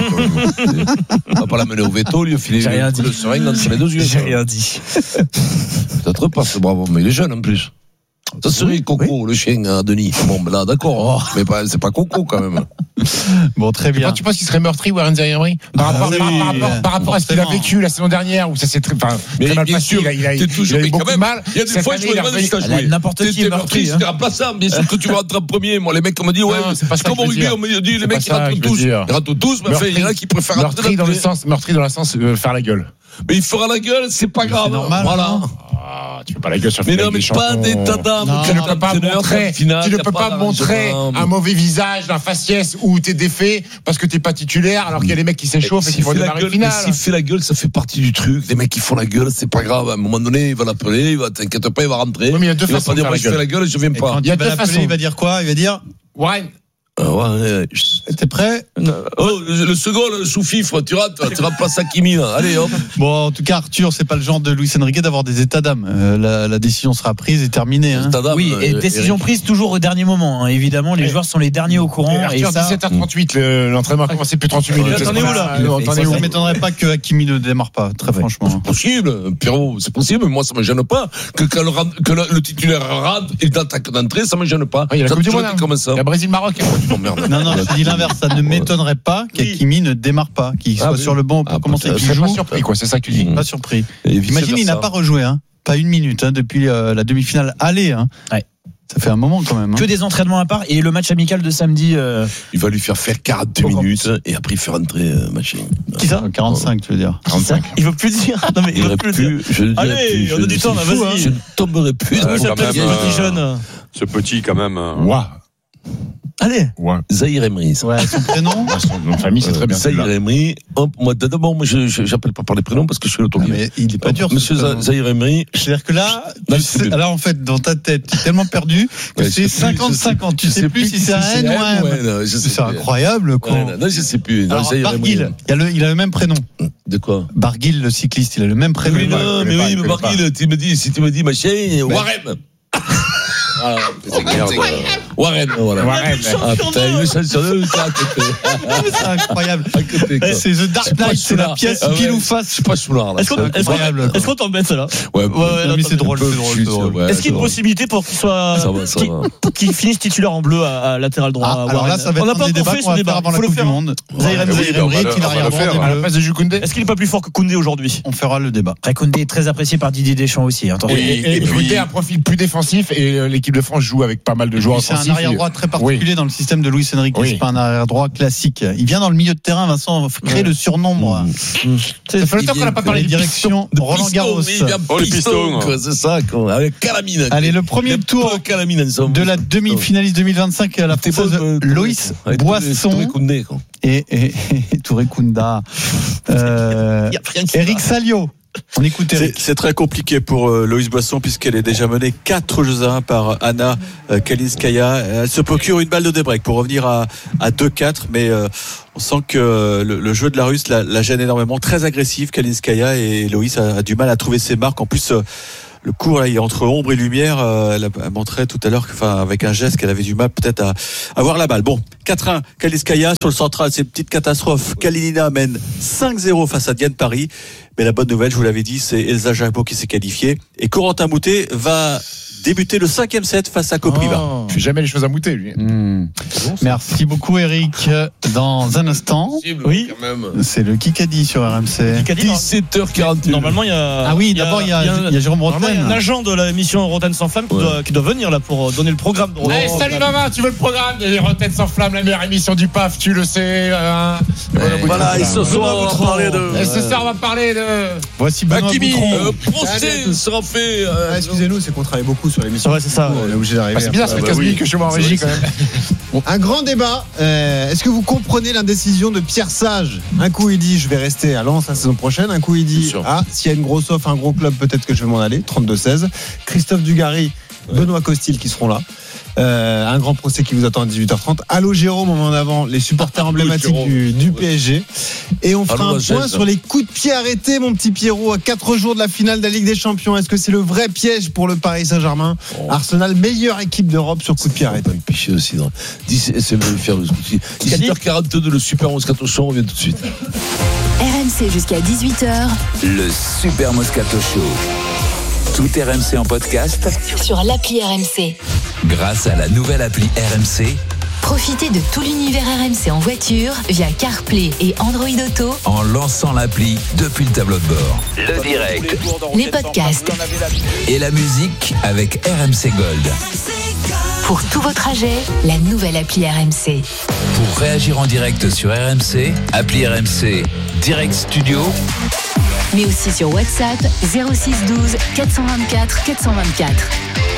On va pas l'amener au veto, lui, filer. J'ai rien dit. Le seringue entre les deux yeux. J'ai rien dit. Peut-être pas, c'est bravo, mais il est jeune en plus. Ça serait Coco, oui. Le chien à Denis. Bon, ben là, d'accord. Oh. Mais pas, c'est pas Coco quand même. Bon, très bien. Tu penses qu'il serait meurtri, Warren Zahir Emery par rapport, ah, oui, par, par, par, par rapport à ce qu'il a vécu la saison dernière, où ça s'est très, enfin, très mal passé. Sûr, il a, il a, il a, il a eu beaucoup de mal. Il y a des fois, je me demande si t'as joué. N'importe qui est meurtri. C'est remplaçant. Bien sûr que tu vas rentrer en premier. Moi, les mecs, on me dit, ouais, c'est pas comme au rugby, on me dit, les mecs, ils rentrent tous. Ils rentrent tous, mais il y en a qui préfèrent rentrer. Meurtri dans le sens, meurtri dans le sens, faire la gueule. Mais il fera la gueule, c'est pas grave. Voilà. Ah, tu fais pas la gueule sur le Mais non, mais pas d'état d'âme. Tu ne peux pas montrer, tu ne peux pas montrer un mauvais visage, un faciès où t'es défait parce que t'es pas titulaire alors qu'il y a des mecs qui s'échauffent et qui font démarrer le final. S'il fait la gueule, ça fait partie du truc. Les mecs qui font la gueule, c'est pas grave. À un moment donné, il va l'appeler, il va, t'inquiète pas, il va rentrer. Oui, mais il y a deux façons de faire la gueule. Je fais la gueule et je viens pas. Il y a deux façons. Il va dire quoi? Il va dire Warren. Euh, ouais, T'es prêt? Oh, le, le second, le sous-fifre, tu rates, tu remplaces Hakimi, là. Allez, hop. Bon, en tout cas, Arthur, c'est pas le genre de Luis Enrique d'avoir des états d'âme. Euh, la, la décision sera prise et terminée. Hein. Oui, et euh, décision Eric. Prise toujours au dernier moment. Hein. Évidemment, les ouais. joueurs sont les derniers au courant. Et Arthur, et ça... dix-sept heures trente-huit, le, l'entraînement a commencé plus trente-huit minutes. Attendez où là? Ça ne m'étonnerait pas que Hakimi ne démarre pas, très ouais. franchement. C'est possible, Pierrot, c'est possible. Moi, ça me gêne pas. Que, que, le, que le, le titulaire rate et d'attaque d'entrée, ça me gêne pas. Il y a la Coupe du Monde comme ça. Il y a Brésil-Maroc. Non, non. Je dis l'inverse, ça ne m'étonnerait pas qu'Hakimi ne démarre pas, qu'il soit ah, oui. sur le banc pour ah, commencer. Je suis pas surpris, quoi. C'est ça que tu dis. Pas surpris. Imagine, il n'a pas rejoué, hein. Pas une minute, hein, depuis euh, la demi-finale aller, hein. Ouais. Ça fait un moment quand même. Hein. Que des entraînements à part et le match amical de samedi. Euh... Il va lui faire faire quarante-deux minutes et après il fait rentrer euh, machin. Qui ça? quarante-cinq, tu veux dire? quarante-cinq. Il veut plus dire. Non mais il, il veut plus. plus je le Allez, plus, on a du temps là, vas-y. Hein. Je ne tomberai plus. Euh, dans quand même, euh, ce petit quand même. Euh... Wow. Allez. Ouais. Zahir Emery. Ouais, son prénom. Son nom de famille, c'est très bien. Zahir Emery. Moi, d'abord, moi, je, je, j'appelle pas par les prénoms parce que je suis l'autorisé. Mais il est pas dur. Monsieur Zahir Emery. C'est-à-dire que là, tu sais, là, en fait, dans ta tête, tu es tellement perdu que ouais, c'est cinquante cinquante. Tu sais plus si c'est un N ou un M. C'est incroyable, quoi. Non, je sais plus. Barguil. Il a le même prénom. De quoi? Barguil, le cycliste, il a le même prénom. Non, mais oui, mais Barguil, tu me dis, si tu me dis, machin, Warren. Voilà, c'est merde. Warren, voilà. Warren. Ah, putain, une chanson de à côté. C'est incroyable. À côté, quoi. C'est The Dark Knight, c'est la pièce Ah ouais, pile ou face. Je suis pas soulard, là. Est-ce qu'on c'est est-ce qu'on- incroyable. est-ce qu'on t'embête celle-là? Ouais, Ouais, ouais, mais c'est attends, drôle, c'est drôle, c'est drôle. Ouais, Est-ce qu'il y a une c'est possibilité pour qu'il soit Ça va, ça qu'il- va. qu'il finisse titulaire en bleu à, à latéral droit? Ah, à alors là, Warren ça va On n'a être pas un des encore débats fait qu'on ce va débat. faire avant Il la faut le Coupe du faire. Monde. Ouais, Zaïre oui, Zaïre bah, on va Emery, le- qui on va l'arrière le droit faire. des À Bleus. À la place de Jukoundé. Est-ce qu'il est pas plus fort que Koundé aujourd'hui? On fera le débat. Après, Koundé est très apprécié par Didier Deschamps aussi. Attention. Et, et, et puis- Koundé a un profil plus défensif et euh, l'équipe de France joue avec pas mal de joueurs C'est un offensifs. arrière droit Et- très particulier dans le système de Luis Enrique. Oui. C'est pas un arrière droit classique. Il vient dans le milieu de terrain, Vincent, créer le surnom, moi. Ça fait longtemps qu'on n'a pas parlé Les de directions De Roland piston, Garros. il vient Oh, les piston, pistons. quoi, c'est ça, quoi. Avec Calamine. Allez, le premier Les tour peu Calamine ensemble. de la demi-finaliste deux mille vingt-cinq à la T'es française bon, euh, Loïs avec Boisson Touré Koundé, quoi. et, et, et Touré Kunda. Euh, Y a rien qui Eric va. Salio. On écoute Eric. C'est c'est très compliqué pour euh, Loïs Boisson puisqu'elle est déjà menée quatre jeux à un par Anna euh, Kalinskaya. Elle se procure une balle de débreak pour revenir à, à deux quatre, mais euh, on sent que euh, le, le jeu de la Russe la, la gêne énormément, très agressive Kalinskaya, et Loïs a, a du mal à trouver ses marques. En plus, euh, le cours là, il est entre ombre et lumière. Euh, elle, a, elle montrait tout à l'heure, enfin avec un geste, qu'elle avait du mal peut-être à avoir la balle. Bon, quatre un Kalinskaya sur le central, c'est une petite catastrophe. Kalinina mène cinq zéro face à Diane Paris. Mais la bonne nouvelle, je vous l'avais dit, c'est Elsa Jacbo qui s'est qualifiée. Et Corentin Moutet va débuter le cinquième set face à Kopriva. Oh. Il fait jamais les choses à mouter, lui. Hmm. Merci beaucoup, Eric. Dans un instant, Oui. Quand même. c'est le Kikadi sur R M C. Kikadi, non. dix-sept heures quarante-et-un. Normalement, il y a. Ah oui, d'abord, il y a- il y a Jérôme normalement, il y a un Rotten. agent de la émission Rotten sans flamme qui, Ouais. doit, qui doit venir là pour donner le programme de Rotten. Allez, salut maman, tu veux le programme des Retraites sans flamme, la meilleure émission du P A F, tu le sais. Hein. Voilà, et ce soir, on va parler de. Et ce soir, on va parler de. Voici Benoît Hakimi. Boutron. Euh, procès sera fait. euh, Ah, excusez-nous, c'est qu'on travaille beaucoup sur l'émission. Ouais, c'est ça. On est obligé d'arriver. Bah, c'est bien, ça fait bah quinze oui. minutes que je suis en régie quand même. Un grand débat. Euh, Est-ce que vous comprenez l'indécision de Pierre Sage? Un coup, il dit je vais rester à Lens la saison prochaine. Un coup, il dit Bien sûr. ah, s'il y a une grosse offre, un gros club, peut-être que je vais m'en aller. trente-deux seize. Christophe Dugarry, Benoît Costil qui seront là. Euh, un grand procès qui vous attend à dix-huit heures trente. Allô Jérôme, au moment d'avant, les supporters emblématiques Jérôme. du, du P S G. Et on fera Allô, un Rachel. point sur les coups de pied arrêtés, mon petit Pierrot, à quatre jours de la finale de la Ligue des Champions. Est-ce que c'est le vrai piège pour le Paris Saint-Germain? Arsenal, meilleure équipe d'Europe sur coups de pied arrêtés. Un piché aussi. non. dix C'est le faire le dix-sept heures quarante-deux, le Super Moscato Show, on revient tout de suite. R M C jusqu'à dix-huit heures Le Super Moscato Show. Tout R M C en podcast sur l'appli R M C. grâce à la nouvelle appli R M C Profitez de tout l'univers R M C en voiture via CarPlay et Android Auto, en lançant l'appli depuis le tableau de bord. Le direct les podcasts. et la musique avec R M C Gold. Pour tous vos trajets, la nouvelle appli R M C. Pour réagir en direct sur R M C, appli R M C Direct Studio, Mais aussi sur WhatsApp zéro six douze quatre cent vingt-quatre quatre cent vingt-quatre.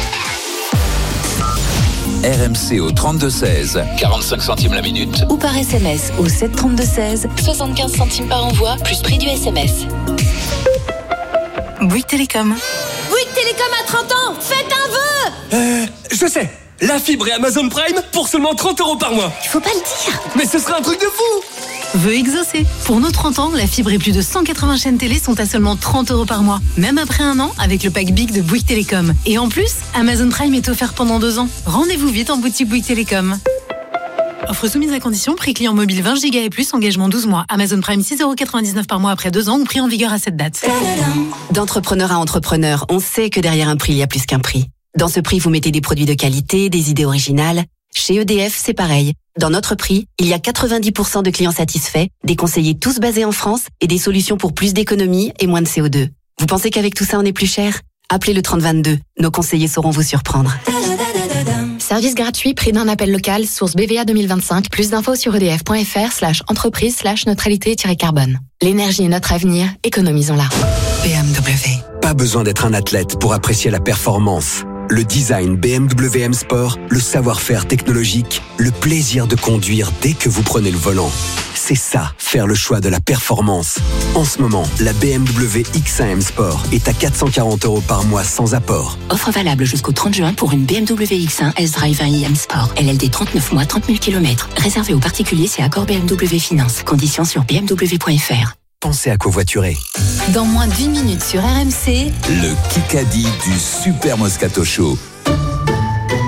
R M C au trente-deux seize, quarante-cinq centimes la minute. Ou par S M S au sept trente-deux seize, soixante-quinze centimes par envoi, plus prix du S M S. Bouygues Télécom. Bouygues Télécom a trente ans, faites un vœu. Euh, je sais. La fibre et Amazon Prime pour seulement trente euros par mois. Il faut pas le dire. Mais ce sera un truc de fou. Vœu exaucé. Pour nos trente ans, la fibre et plus de cent quatre-vingts chaînes télé sont à seulement trente euros par mois. Même après un an, avec le pack Big de Bouygues Télécom. Et en plus, Amazon Prime est offert pendant deux ans. Rendez-vous vite en boutique Bouygues Télécom. Offre soumise à condition, prix client mobile vingt gigas et plus, engagement douze mois. Amazon Prime six euros quatre-vingt-dix-neuf par mois après deux ans ou prix en vigueur à cette date. D'entrepreneur à entrepreneur, on sait que derrière un prix, il y a plus qu'un prix. Dans ce prix, vous mettez des produits de qualité, des idées originales. Chez E D F, c'est pareil. Dans notre prix, il y a quatre-vingt-dix pour cent de clients satisfaits, des conseillers tous basés en France et des solutions pour plus d'économie et moins de C O deux. Vous pensez qu'avec tout ça, on est plus cher? Appelez le trente vingt-deux. Nos conseillers sauront vous surprendre. Service gratuit, prix d'un appel local, source B V A deux mille vingt-cinq. Plus d'infos sur edf.fr slash entreprise slash neutralité-carbone. L'énergie est notre avenir, économisons-la. B M W. Pas besoin d'être un athlète pour apprécier la performance. Le design B M W M Sport, le savoir-faire technologique, le plaisir de conduire dès que vous prenez le volant. C'est ça, faire le choix de la performance. En ce moment, la B M W X un M Sport est à quatre cent quarante euros par mois sans apport. Offre valable jusqu'au trente juin pour une B M W X un S-Drive un i M Sport. L L D trente-neuf mois, trente mille kilomètres. Réservé aux particuliers, c'est accord B M W Finance. Conditions sur b m w point f r. Pensez à covoiturer. Dans moins d'une minute sur R M C, Le Kikadi du Super Moscato Show.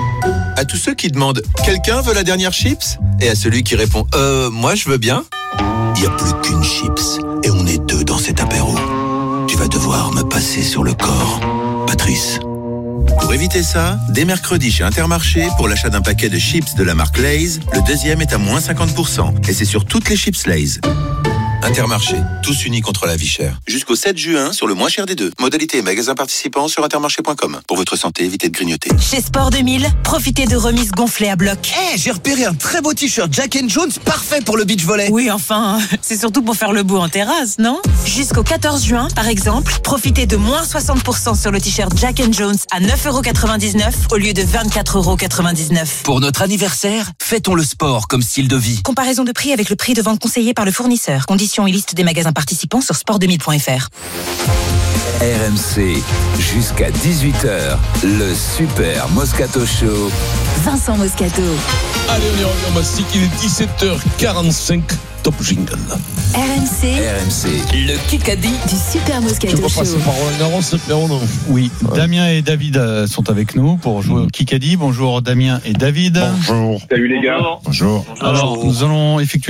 À tous ceux qui demandent « Quelqu'un veut la dernière chips ?» et à celui qui répond « Euh, moi je veux bien », il n'y a plus qu'une chips et on est deux dans cet apéro. Tu vas devoir me passer sur le corps, Patrice. Pour éviter ça, dès mercredi chez Intermarché, pour l'achat d'un paquet de chips de la marque Lay's, le deuxième est à moins cinquante pour cent. Et c'est sur toutes les chips Lay's. Intermarché, tous unis contre la vie chère. Jusqu'au sept juin, sur le moins cher des deux. Modalité et magasin participants sur intermarché point com. Pour votre santé, évitez de grignoter. Chez Sport deux mille, profitez de remises gonflées à bloc. Eh, hey, j'ai repéré un très beau t-shirt Jack and Jones, parfait pour le beach volley. Oui, enfin, c'est surtout pour faire le beau en terrasse, non? Jusqu'au quatorze juin, par exemple, profitez de moins soixante pour cent sur le t-shirt Jack and Jones à neuf euros quatre-vingt-dix-neuf au lieu de vingt-quatre euros quatre-vingt-dix-neuf. Pour notre anniversaire, fêtons le sport comme style de vie. Comparaison de prix avec le prix de vente conseillé par le fournisseur. Conditions et liste des magasins participants sur sport deux mille point f r. R M C, jusqu'à dix-huit heures, le Super Moscato Show. Vincent Moscato. Allez, on y revient, Mastic, il est dix-sept heures quarante-cinq. Top jingle. R M C. R M C. Le Kikadi du Super Moscato Tu vas Show. passer par Roland Garros, Pierrot, non? Oui, ouais. Damien et David euh, sont avec nous pour jouer au Kikadi. Bonjour Damien et David. Bonjour. Salut les gars. Bonjour. Alors, nous allons effectuer